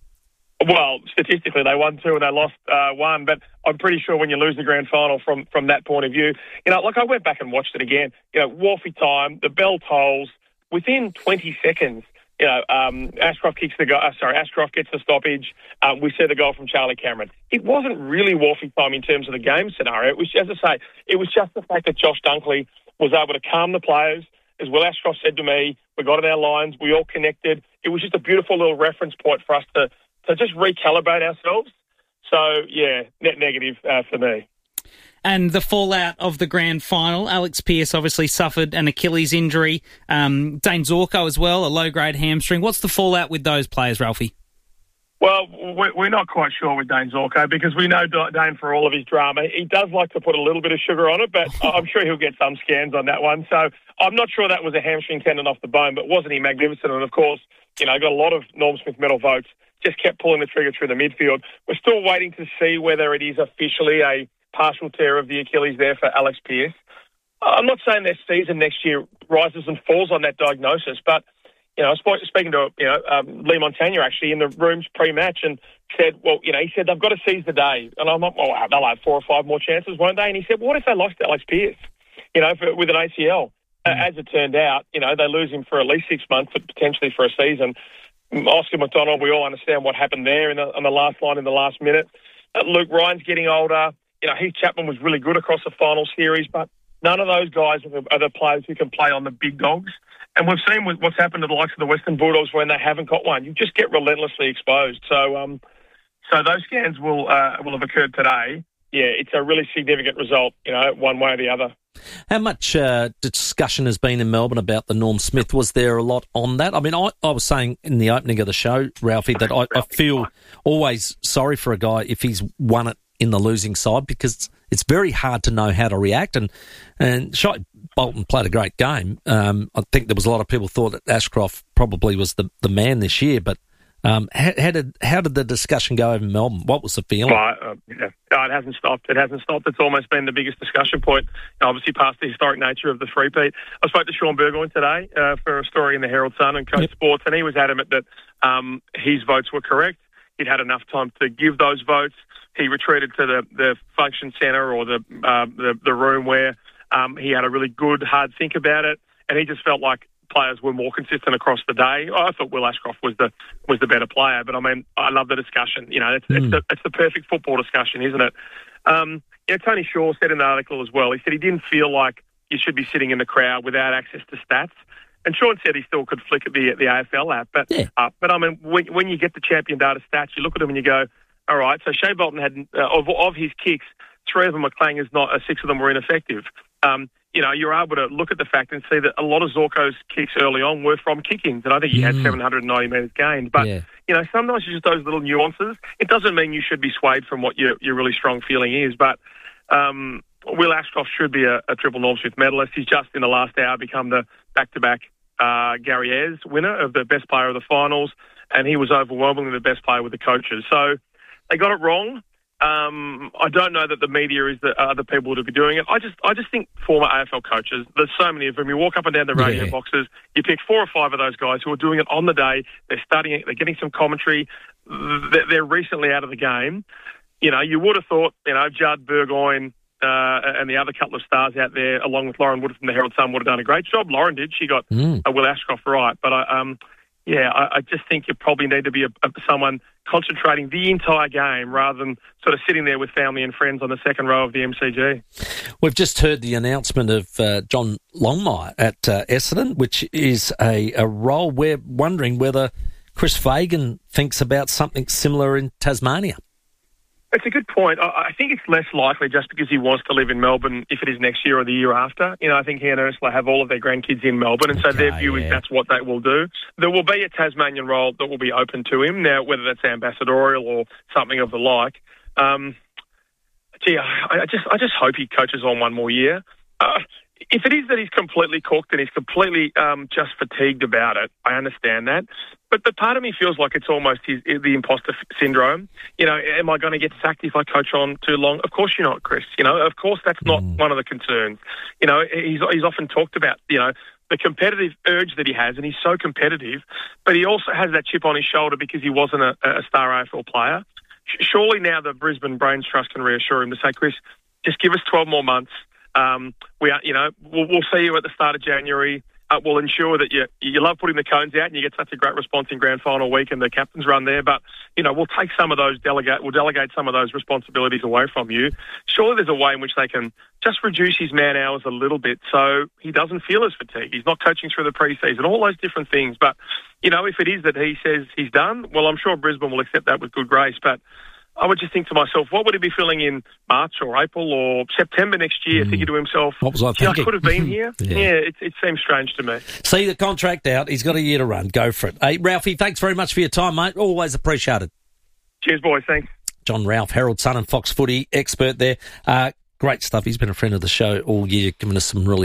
Well, statistically, they won two and they lost uh, one, but I'm pretty sure when you lose the grand final from, from that point of view, you know, like I went back and watched it again, you know, Wolfie time, the bell tolls, within twenty seconds, you know, um, Ashcroft kicks the goal, uh, sorry, Ashcroft gets the stoppage, um, we see the goal from Charlie Cameron. It wasn't really Wolfie time in terms of the game scenario. It was, as I say, it was just the fact that Josh Dunkley was able to calm the players. As Will Ashcroft said to me, we got in our lines, we all connected. It was just a beautiful little reference point for us to So just recalibrate ourselves. So, yeah, net negative uh, for me. And the fallout of the grand final, Alex Pearce obviously suffered an Achilles injury. Um, Dane Zorko as well, a low-grade hamstring. What's the fallout with those players, Ralphie? Well, we're not quite sure with Dane Zorko because we know Dane for all of his drama. He does like to put a little bit of sugar on it, but I'm sure he'll get some scans on that one. So I'm not sure that was a hamstring tendon off the bone, but wasn't he magnificent? And, of course, you know, got a lot of Norm Smith medal votes. just kept pulling the trigger through the midfield. We're still waiting to see whether it is officially a partial tear of the Achilles there for Alex Pearce. I'm not saying their season next year rises and falls on that diagnosis, but, you know, I was speaking to, you know, um, Lee Montagna actually in the rooms pre-match and said, well, you know, he said, they've got to seize the day. And I'm like, well, they'll have four or five more chances, won't they? And he said, well, what if they lost Alex Pearce, you know, for, with an A C L? Mm. Uh, as it turned out, you know, they lose him for at least six months, but potentially for a season. Oscar McDonald, we all understand what happened there in the, in the last line in the last minute. Uh, Luke Ryan's getting older. You know, Heath Chapman was really good across the final series, but none of those guys are the, are the players who can play on the big dogs. And we've seen what's happened to the likes of the Western Bulldogs when they haven't got one. You just get relentlessly exposed. So um, so those scans will uh, will have occurred today. Yeah, it's a really significant result, you know, one way or the other. How much uh, discussion has been in Melbourne about the Norm Smith? Was there a lot on that? I mean, I, I was saying in the opening of the show, Ralphie, that I, I feel always sorry for a guy if he's won it in the losing side because it's very hard to know how to react. And and Shai Bolton played a great game. Um, I think there was a lot of people thought that Ashcroft probably was the, the man this year. But um, how, how did how did the discussion go over in Melbourne? What was the feeling? Well, uh, yeah. No, it hasn't stopped. It hasn't stopped. It's almost been the biggest discussion point, obviously past the historic nature of the three-peat. I spoke to Sean Burgoyne today uh, for a story in the Herald Sun and Coast yep. Sports, and he was adamant that um, his votes were correct. He'd had enough time to give those votes. He retreated to the, the function centre or the, uh, the the room where um, he had a really good, hard think about it, and he just felt like players were more consistent across the day. I thought Will Ashcroft was the was the better player, but I mean, I love the discussion. You know, it's, mm. it's, the, it's the perfect football discussion, isn't it? Um, you know, Tony Shaw said in the article as well, he said he didn't feel like you should be sitting in the crowd without access to stats. And Sean said he still could flick at the, the A F L app. But, yeah. uh, but I mean, when, when you get the champion data stats, you look at them and you go, all right, so Shai Bolton had, uh, of, of his kicks, three of them were clangers, not uh, six of them were ineffective. Um, you know, you're able to look at the fact and see that a lot of Zorko's kicks early on were from kick-ins, and I think he had mm. seven hundred ninety metres gained. But, yeah. you know, sometimes it's just those little nuances. It doesn't mean you should be swayed from what your, your really strong feeling is, but um, Will Ashcroft should be a, a triple Norm Smith medalist. He's just, in the last hour, become the back-to-back uh, Gary Ayres winner of the best player of the finals, and he was overwhelmingly the best player with the coaches. So they got it wrong. Um, I don't know that the media is the other people to be doing it. I just, I just think former A F L coaches, there's so many of them. You walk up and down the radio yeah. boxes, you pick four or five of those guys who are doing it on the day. They're studying it. They're getting some commentary. They're recently out of the game. You know, you would have thought, you know, Judd, Burgoyne, uh, and the other couple of stars out there, along with Lauren Wood from the Herald Sun, would have done a great job. Lauren did. She got mm. uh, Will Ashcroft right. But I, um, yeah, I, I just think you probably need to be a, a, someone concentrating the entire game rather than sort of sitting there with family and friends on the second row of the M C G. We've just heard the announcement of uh, John Longmire at uh, Essendon, which is a, a role we're wondering whether Chris Fagan thinks about something similar in Tasmania. It's a good point. I think it's less likely just because he wants to live in Melbourne if it is next year or the year after. You know, I think he and Ursula have all of their grandkids in Melbourne, and okay, so their view yeah. is that's what they will do. There will be a Tasmanian role that will be open to him now, whether that's ambassadorial or something of the like. Um, gee, I, I just I just hope he coaches on one more year. Uh, if it is that he's completely cooked and he's completely um, just fatigued about it, I understand that. But but part of me feels like it's almost his, the imposter syndrome. You know, am I going to get sacked if I coach on too long? Of course you're not, Chris. You know, of course that's not mm. one of the concerns. You know, he's he's often talked about, you know, the competitive urge that he has, and he's so competitive, but he also has that chip on his shoulder because he wasn't a, a star A F L player. Surely now the Brisbane Brains Trust can reassure him to say, Chris, just give us twelve more months. Um, we are, you know, we'll, we'll see you at the start of January. Uh, we'll ensure that you you love putting the cones out and you get such a great response in grand final week and the captain's run there. But you know, we'll take some of those delegate, we'll delegate some of those responsibilities away from you. Surely there's a way in which they can just reduce his man hours a little bit so he doesn't feel as fatigued. He's not coaching through the pre-season, all those different things. But you know, if it is that he says he's done, well, I'm sure Brisbane will accept that with good grace. But I would just think to myself, what would he be feeling in March or April or September next year, mm. thinking to himself, what was I thinking? I could have been here. yeah, yeah it, it seems strange to me. See the contract out. He's got a year to run. Go for it. Hey, Ralphie, thanks very much for your time, mate. Always appreciated. Cheers, boys. Thanks. John Ralph, Herald Sun and Fox Footy expert there. Uh, great stuff. He's been a friend of the show all year, giving us some really good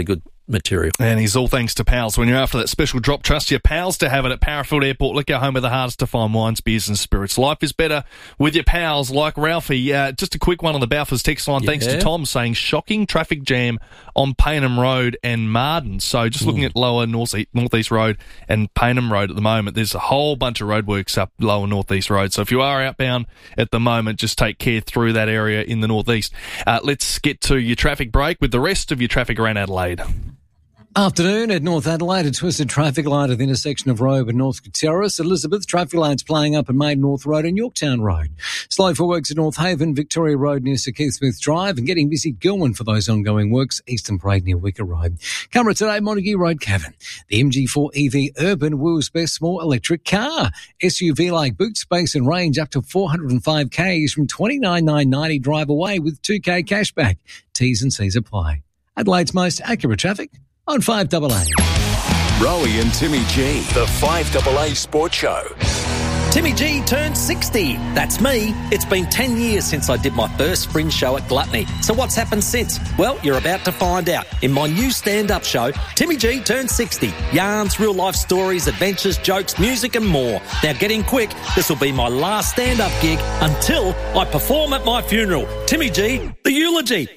material. And he's all thanks to Pals. When you're after that special drop, trust your Pals to have it at Parafield Airport. Liquor, home of the hardest to find wines, beers and spirits. Life is better with your Pals like Ralphie. Uh, just a quick one on the Balfour's text line. Yeah. Thanks to Tom saying shocking traffic jam on Paynham Road and Marden. So just looking mm. at lower North Northeast Road and Paynham Road at the moment, there's a whole bunch of roadworks up lower Northeast Road. So if you are outbound at the moment, just take care through that area in the northeast. Uh, let's get to your traffic break with the rest of your traffic around Adelaide. Afternoon at North Adelaide, a twisted traffic light at the intersection of Robe and North Terrace. Elizabeth, traffic lights playing up at Main North Road and Yorktown Road. Slow for works at North Haven, Victoria Road near Sir Keith Smith Drive, and getting busy at Gilman for those ongoing works, Eastern Parade near Wicker Road. Camera today, Montague Road, Cavan. The M G four E V Urban Woos best small electric car. S U V-like boot space and range up to four hundred five kays from twenty-nine thousand nine hundred ninety drive away with two K cashback. T's and C's apply. Adelaide's most accurate traffic on five double A. Rowie and Timmy G, the five double A Sports Show. Timmy G turned sixty. That's me. It's been ten years since I did my first fringe show at Gluttony. So what's happened since? Well, you're about to find out in my new stand-up show, Timmy G turned sixty. Yarns, real-life stories, adventures, jokes, music and more. Now get in quick. This will be my last stand-up gig until I perform at my funeral. Timmy G, the eulogy.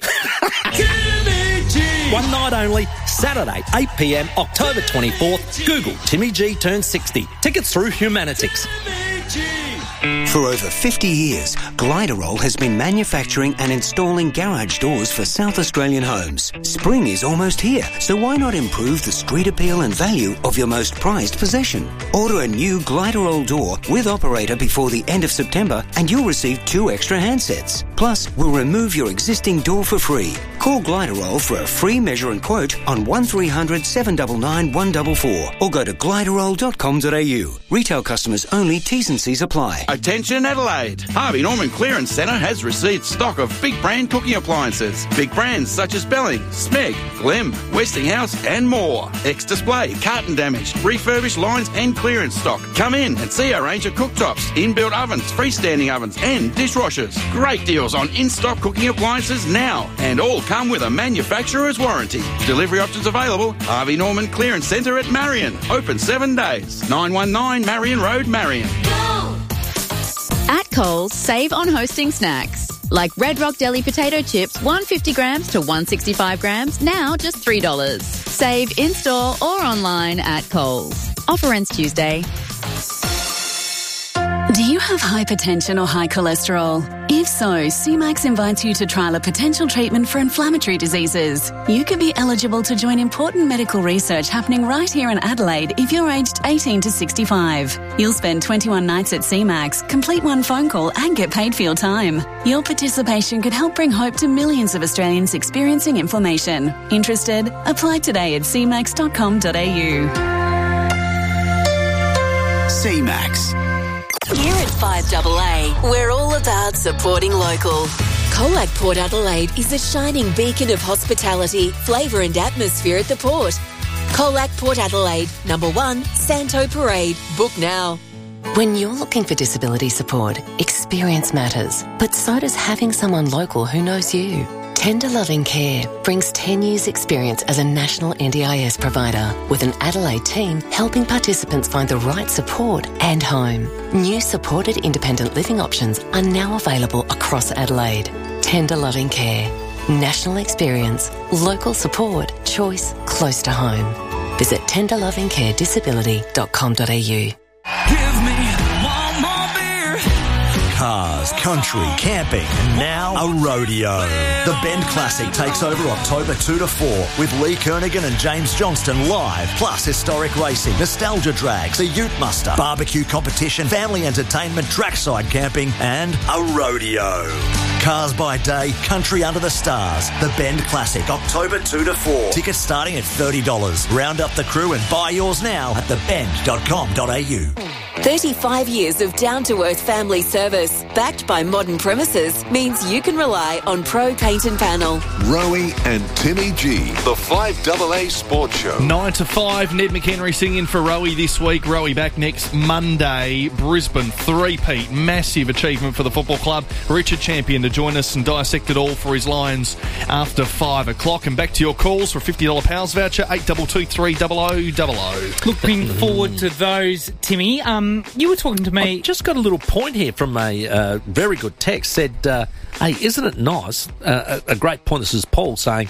Timmy G! One night only, Saturday, eight p.m, October twenty-fourth. Google Timmy G turned sixty. Tickets through Humanitics. For over fifty years, Gliderol has been manufacturing and installing garage doors for South Australian homes. Spring is almost here, so why not improve the street appeal and value of your most prized possession? Order a new Gliderol door with operator before the end of September and you'll receive two extra handsets. Plus, we'll remove your existing door for free. Call Gliderol for a free measure and quote on one three hundred seven nine nine one four four or go to gliderol dot com dot a u. Retail customers only, T's and C's apply. Attention Adelaide! Harvey Norman Clearance Centre has received stock of big brand cooking appliances. Big brands such as Belling, Smeg, Glemm, Westinghouse and more. Ex-display, carton damage, refurbished lines and clearance stock. Come in and see our range of cooktops, inbuilt ovens, freestanding ovens and dishwashers. Great deals on in-stock cooking appliances now, and all come with a manufacturer's warranty. Delivery options available. Harvey Norman Clearance Centre at Marion. Open seven days. nine one nine Marion Road, Marion. At Coles, save on hosting snacks. Like Red Rock Deli potato chips, one hundred fifty grams to one hundred sixty-five grams, now just three dollars. Save in-store or online at Coles. Offer ends Tuesday. Do you have hypertension or high cholesterol? If so, C MAX invites you to trial a potential treatment for inflammatory diseases. You could be eligible to join important medical research happening right here in Adelaide if you're aged eighteen to sixty-five. You'll spend twenty-one nights at C MAX, complete one phone call and get paid for your time. Your participation could help bring hope to millions of Australians experiencing inflammation. Interested? Apply today at c max dot com dot a u. C MAX. Here at five double A, we're all about supporting local. Colac Port Adelaide is a shining beacon of hospitality, flavour and atmosphere at the port. Colac Port Adelaide, number one, Santo Parade. Book now. When you're looking for disability support, experience matters, but so does having someone local who knows you. Tender Loving Care brings ten years experience as a national N D I S provider with an Adelaide team helping participants find the right support and home. New supported independent living options are now available across Adelaide. Tender Loving Care. National experience, local support, choice close to home. Visit tender loving care disability dot com dot a u. Give me one more beer. Cars, country, camping, and now a rodeo. The Bend Classic takes over October two to four with Lee Kernaghan and James Johnston live, plus historic racing, nostalgia drags, a ute muster, barbecue competition, family entertainment, trackside camping, and a rodeo. Cars by day, country under the stars. The Bend Classic, October two to four. Tickets starting at thirty dollars. Round up the crew and buy yours now at the bend dot com dot a u. thirty-five years of down-to-earth family service, backed by modern premises, means you can rely on Pro Paint and Panel. Rowie and Timmy G, the five double A Sports Show. nine to five, Ned McHenry singing for Rowie this week. Rowie back next Monday. Brisbane three-peat, massive achievement for the football club. Richard Champion to join us and dissect it all for his Lions after five o'clock. And back to your calls for a fifty dollars Pals voucher, eight two two three double oh double oh. Looking forward to those, Timmy. Um, you were talking to me. I just got a little point here from a uh, very good text. Said, uh, hey, isn't it nice? Uh, a, a great point. This is Paul saying,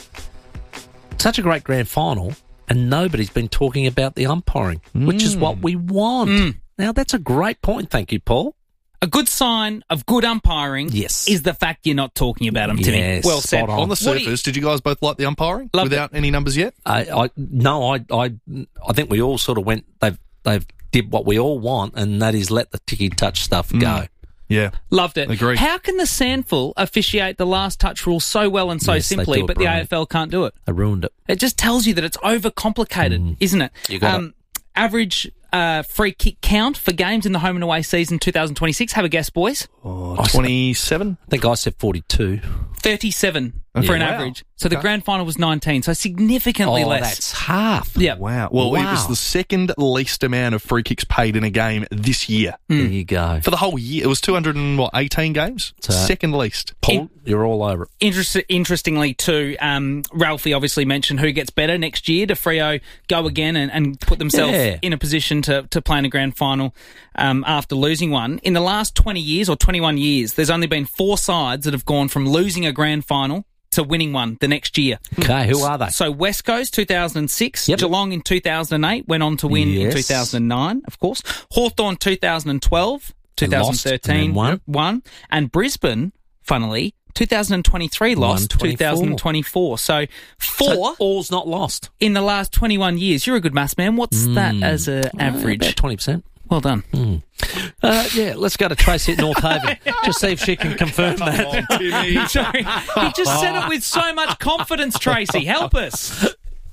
such a great grand final, and nobody's been talking about the umpiring, mm. which is what we want. Mm. Now, that's a great point. Thank you, Paul. A good sign of good umpiring yes. is the fact you're not talking about them, Timmy. Yes, well said. On. on the surface, you, did you guys both like the umpiring without it. any numbers yet? I, I No, I, I I think we all sort of went, they've, they've did what we all want, and that is let the ticky-touch stuff mm. go. Yeah. Loved it. Agreed. How can the Sandful officiate the last touch rule so well and so yes, simply, but brilliant. the A F L can't do it? They ruined it. It just tells you that it's overcomplicated, mm. isn't it? You got um, it. Average uh, free kick count for games in the home and away season twenty twenty-six. Have a guess, boys. Oh, twenty-seven? I think I said forty-two. thirty-seven yeah, for an wow. average. So okay. the grand final was nineteen, so significantly oh, less. That's half. Yeah. Wow. Well, wow. it was the second least amount of free kicks paid in a game this year. Mm. There you go. For the whole year. It was two hundred eighteen games. So, second least. Paul, In- you're all over it. Interest- interestingly, too, um, Ralphie obviously mentioned who gets better next year. Do Freo go again and, and put themselves yeah. in a position to, to play in a grand final um, after losing one? In the last twenty years or twenty-one years, there's only been four sides that have gone from losing a grand final to winning one the next year. Okay, who are they? So West Coast, two thousand six. Yep. Geelong in two thousand eight, went on to win yes. in two thousand nine, of course. Hawthorn, two thousand twelve. twenty thirteen, won. won. And Brisbane, funnily, two thousand twenty-three lost, two thousand twenty-four. So four. So all's not lost. In the last twenty-one years. You're a good maths man. What's mm. that as an average? Uh, about twenty percent. Well done. Mm. Uh, yeah, let's go to Tracy at North Haven. Just see if she can confirm Come that. on, Timmy. Sorry, you just said it with so much confidence, Tracy. Help us.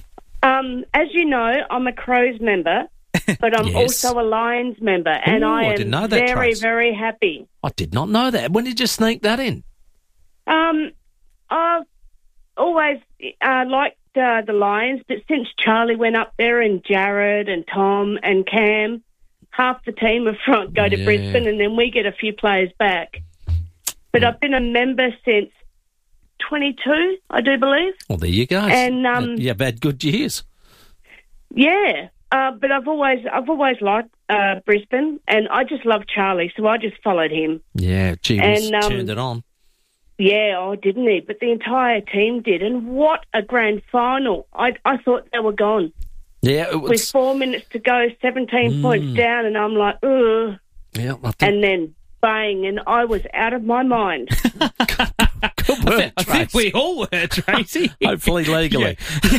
Um, as you know, I'm a Crows member, but I'm yes. also a Lions member, and Ooh, I am I didn't know that, very, Trace. very happy. I did not know that. When did you sneak that in? Um, I've always uh, liked uh, the Lions, but since Charlie went up there and Jared and Tom and Cam, half the team are front go to Yeah. Brisbane, and then we get a few players back. But I've been a member since twenty-two, I do believe. Well, there you go. And, um, you've had good years. Yeah, uh, but I've always I've always liked uh, Brisbane, and I just love Charlie, so I just followed him. Yeah, gee, whiz, And, um, turned it on. Yeah, oh, didn't he? But the entire team did, and what a grand final! I I thought they were gone. Yeah, it With was. four minutes to go, seventeen Mm. points down, and I'm like, ugh. Yeah, I think. And then bang, and I was out of my mind. Good work, I think Trace. we all were, Tracy. Hopefully legally.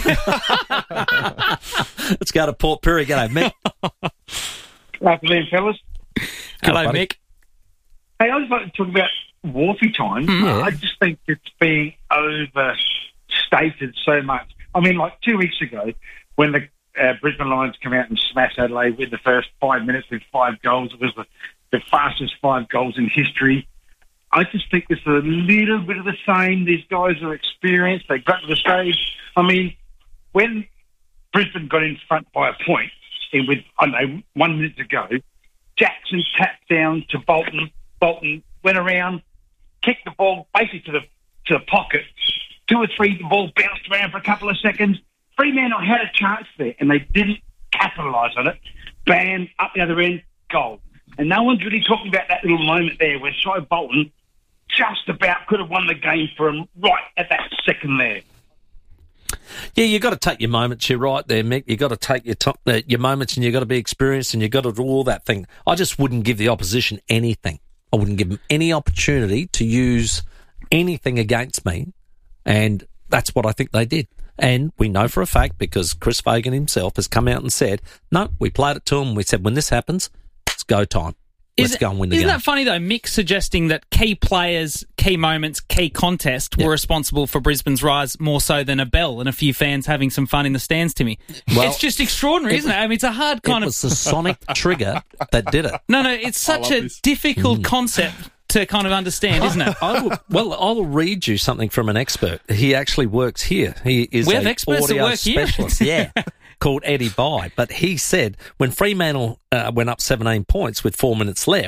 Let's go to Port Pirie. G'day, Mick. Afternoon, fellas. Hello, buddy. Mick. Hey, I just like to talk about Wharfie time. Mm, yeah. I just think it's being overstated so much. I mean, like two weeks ago, when the uh, Brisbane Lions come out and smash Adelaide with the first five minutes with five goals, it was the, the fastest five goals in history. I just think it's a little bit of the same. These guys are experienced. They got to the stage. I mean, when Brisbane got in front by a point, and with, I don't know, one minute to go, Jackson tapped down to Bolton. Bolton went around, kicked the ball basically to the to the pocket. Two or three, the ball bounced around for a couple of seconds. Fremantle had a chance there, and they didn't capitalise on it. Bam, up the other end, goal. And no one's really talking about that little moment there where Shai Bolton just about could have won the game for him right at that second there. Yeah, you've got to take your moments. You're right there, Mick. You've got to take your top, uh, your moments, and you've got to be experienced, and you've got to do all that thing. I just wouldn't give the opposition anything. I wouldn't give them any opportunity to use anything against me, and that's what I think they did. And we know for a fact, because Chris Fagan himself has come out and said, no, we played it to them. We said, when this happens, it's go time. Let's Is it- go and win the Isn't game. that funny, though? Mick suggesting that key players, key moments, key contest were responsible for Brisbane's rise more so than a bell and a few fans having some fun in the stands, Timmy. Well, it's just extraordinary, it isn't it? I mean, it's a hard kind it of... was the sonic trigger that did it. No, no, it's such a this. difficult Mm. concept to kind of understand, isn't it? I will, well, I will read you something from an expert. He actually works here. He is We have a experts that audio work here. specialist. Yeah, called Eddie Bye. But he said when Fremantle uh, went up seventeen points with four minutes left,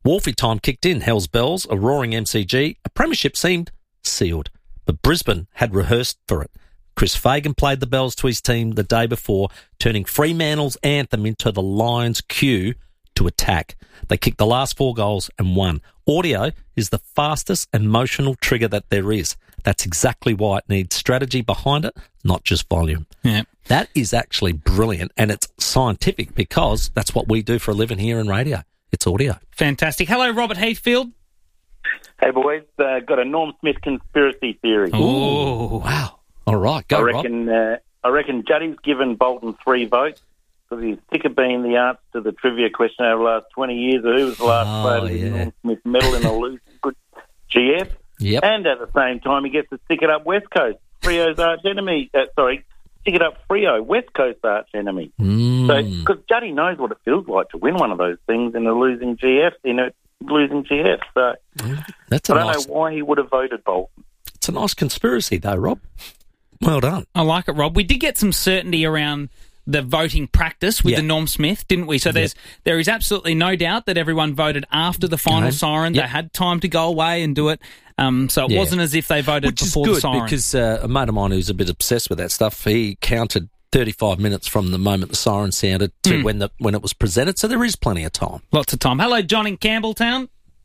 Wolfie time kicked in, Hells Bells, a roaring M C G. A premiership seemed sealed, but Brisbane had rehearsed for it. Chris Fagan played the bells to his team the day before, turning Fremantle's anthem into the Lions' cue to attack. They kicked the last four goals and won. Audio is the fastest emotional trigger that there is. That's exactly why it needs strategy behind it, not just volume. Yeah. That is actually brilliant, and it's scientific because that's what we do for a living here in radio. It's audio. Fantastic. Hello, Robert Heathfield. Hey, boys. Uh, got a Norm Smith conspiracy theory. Oh, wow. All right, go, I reckon, uh, I reckon Juddy's given Bolton three votes because he's sick of being the answer to the trivia question over the last twenty years of who was the last Oh, player to yeah. win Norm Smith medal in a losing good G F. Yep. And at the same time, he gets to stick it up West Coast, Frio's arch enemy. Uh, sorry, stick it up Frio, West Coast arch enemy. Mm. So, because Juddy knows what it feels like to win one of those things in a losing G F, in a losing G F. So, That's a I don't nice, know why he would have voted Bolton. it's a nice conspiracy, though, Rob. Well done. I like it, Rob. We did get some certainty around the voting practice with Yeah. the Norm Smith, didn't we? So there's there is absolutely no doubt that everyone voted after the final Game. siren. Yep. They had time to go away and do it. Um, so it Yeah. wasn't as if they voted Which is before good the siren. because uh, a mate of mine who's a bit obsessed with that stuff, he counted thirty-five minutes from the moment the siren sounded to Mm. when the when it was presented, so there is plenty of time. Lots of time. Hello, John in Campbelltown.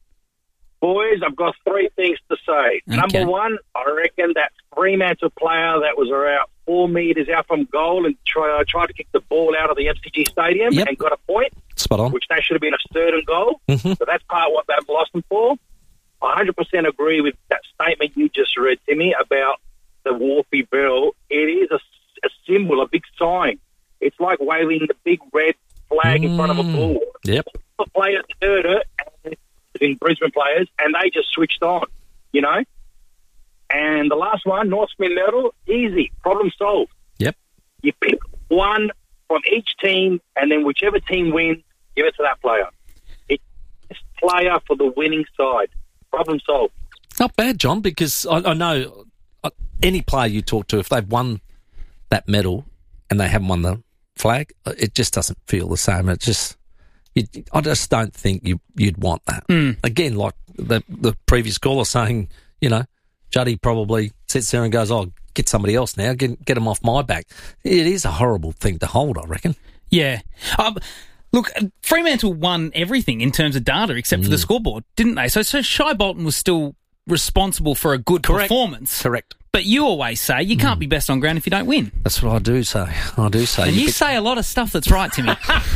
Boys, I've got three things to say. Okay. Number one, I reckon that Fremantle player that was around four metres out from goal and try, tried to kick the ball out of the M C G Stadium Yep. and got a point, Spot on. which that should have been a certain goal. Mm-hmm. So that's part of what they've lost them for. I one hundred percent agree with that statement you just read, Timmy, about the Wharfie bell. It is a, a symbol, a big sign. It's like waving the big red flag in front of a ball. Yep. The players heard it, and in Brisbane players, and they just switched on, you know? And the last one, North Smith medal, easy, problem solved. Yep. You pick one from each team, and then whichever team wins, give it to that player. It's player for the winning side. Problem solved. Not bad, John, because I, I know uh, any player you talk to, if they've won that medal and they haven't won the flag, it just doesn't feel the same. It just, you, I just don't think you, you'd want that. Mm. Again, like the the previous caller saying, you know, Juddy probably sits there and goes, "Oh, get somebody else now, get get them off my back." It is a horrible thing to hold, I reckon. Yeah. Um, look, Fremantle won everything in terms of data except for the scoreboard, didn't they? So, so Shai Bolton was still responsible for a good Correct. performance. Correct. But you always say you can't be best on ground if you don't win. That's what I do say. I do say. And you be- say a lot of stuff that's right, Timmy.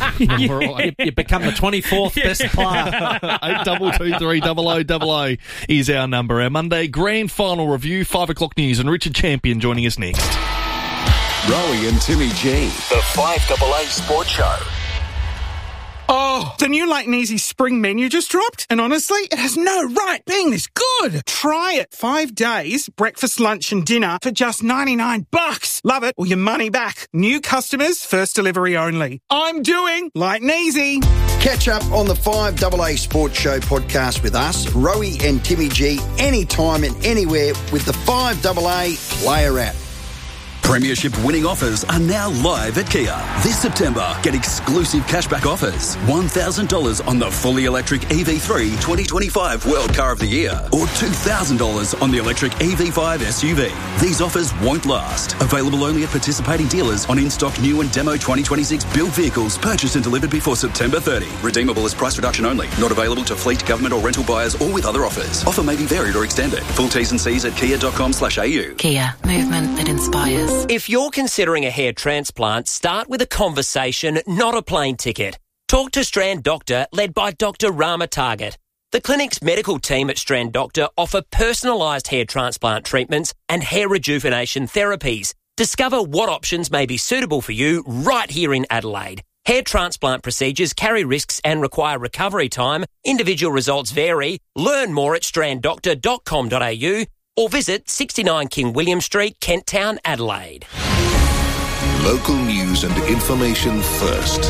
you, you become the twenty-fourth best player. Eight double two three double o double o is our number. Our Monday grand final review, five o'clock news, and Richard Champion joining us next. Rowie and Timmy G, the five double A Sports Show. Oh, the new Light and Easy spring menu just dropped, and honestly, it has no right being this good. Try it. Five days, breakfast, lunch, and dinner for just ninety-nine bucks. Love it or your money back. New customers, first delivery only. I'm doing Light and Easy. Catch up on the five double A Sports Show podcast with us, Rowie and Timmy G, anytime and anywhere with the five double A Player app. Premiership winning offers are now live at Kia. This September, get exclusive cashback offers. one thousand dollars on the fully electric E V three twenty twenty-five World Car of the Year or two thousand dollars on the electric E V five S U V. These offers won't last. Available only at participating dealers on in-stock new and demo twenty twenty-six built vehicles purchased and delivered before September thirtieth. Redeemable as price reduction only. Not available to fleet, government or rental buyers or with other offers. Offer may be varied or extended. Full T's and C's at kia.com slash AU. Kia, movement that inspires. If you're considering a hair transplant, start with a conversation, not a plane ticket. Talk to Strand Doctor, led by Doctor Rama Target. The clinic's medical team at Strand Doctor offer personalised hair transplant treatments and hair rejuvenation therapies. Discover what options may be suitable for you right here in Adelaide. Hair transplant procedures carry risks and require recovery time. Individual results vary. Learn more at strand doctor dot com dot a u or visit sixty-nine King William Street, Kent Town, Adelaide. Local news and information first.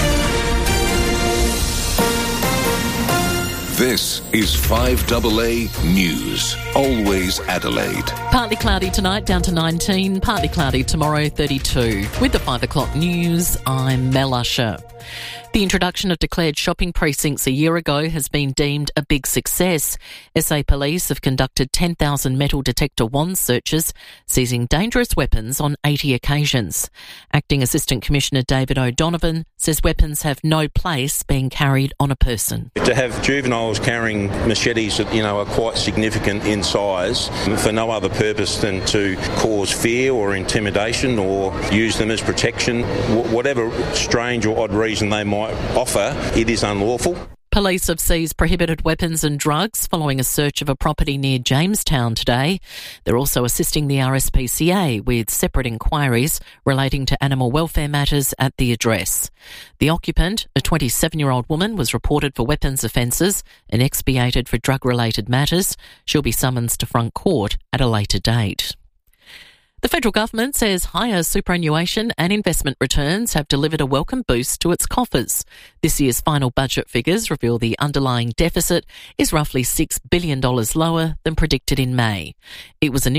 This is five double A News. Always Adelaide. Partly cloudy tonight, down to nineteen. Partly cloudy tomorrow, thirty-two. With the five o'clock news, I'm Mel Usher. The introduction of declared shopping precincts a year ago has been deemed a big success. S A Police have conducted ten thousand metal detector wand searches, seizing dangerous weapons on eighty occasions. Acting Assistant Commissioner David O'Donovan says weapons have no place being carried on a person. To have juveniles carrying machetes that, you know, are quite significant in size for no other purpose than to cause fear or intimidation or use them as protection, whatever strange or odd reason they might offer, it is unlawful. Police have seized prohibited weapons and drugs following a search of a property near Jamestown today. They're also assisting the R S P C A with separate inquiries relating to animal welfare matters at the address. The occupant, a twenty-seven-year-old woman, was reported for weapons offences and expiated for drug-related matters. She'll be summoned to front court at a later date. The federal government says higher superannuation and investment returns have delivered a welcome boost to its coffers. This year's final budget figures reveal the underlying deficit is roughly six billion dollars lower than predicted in May. It was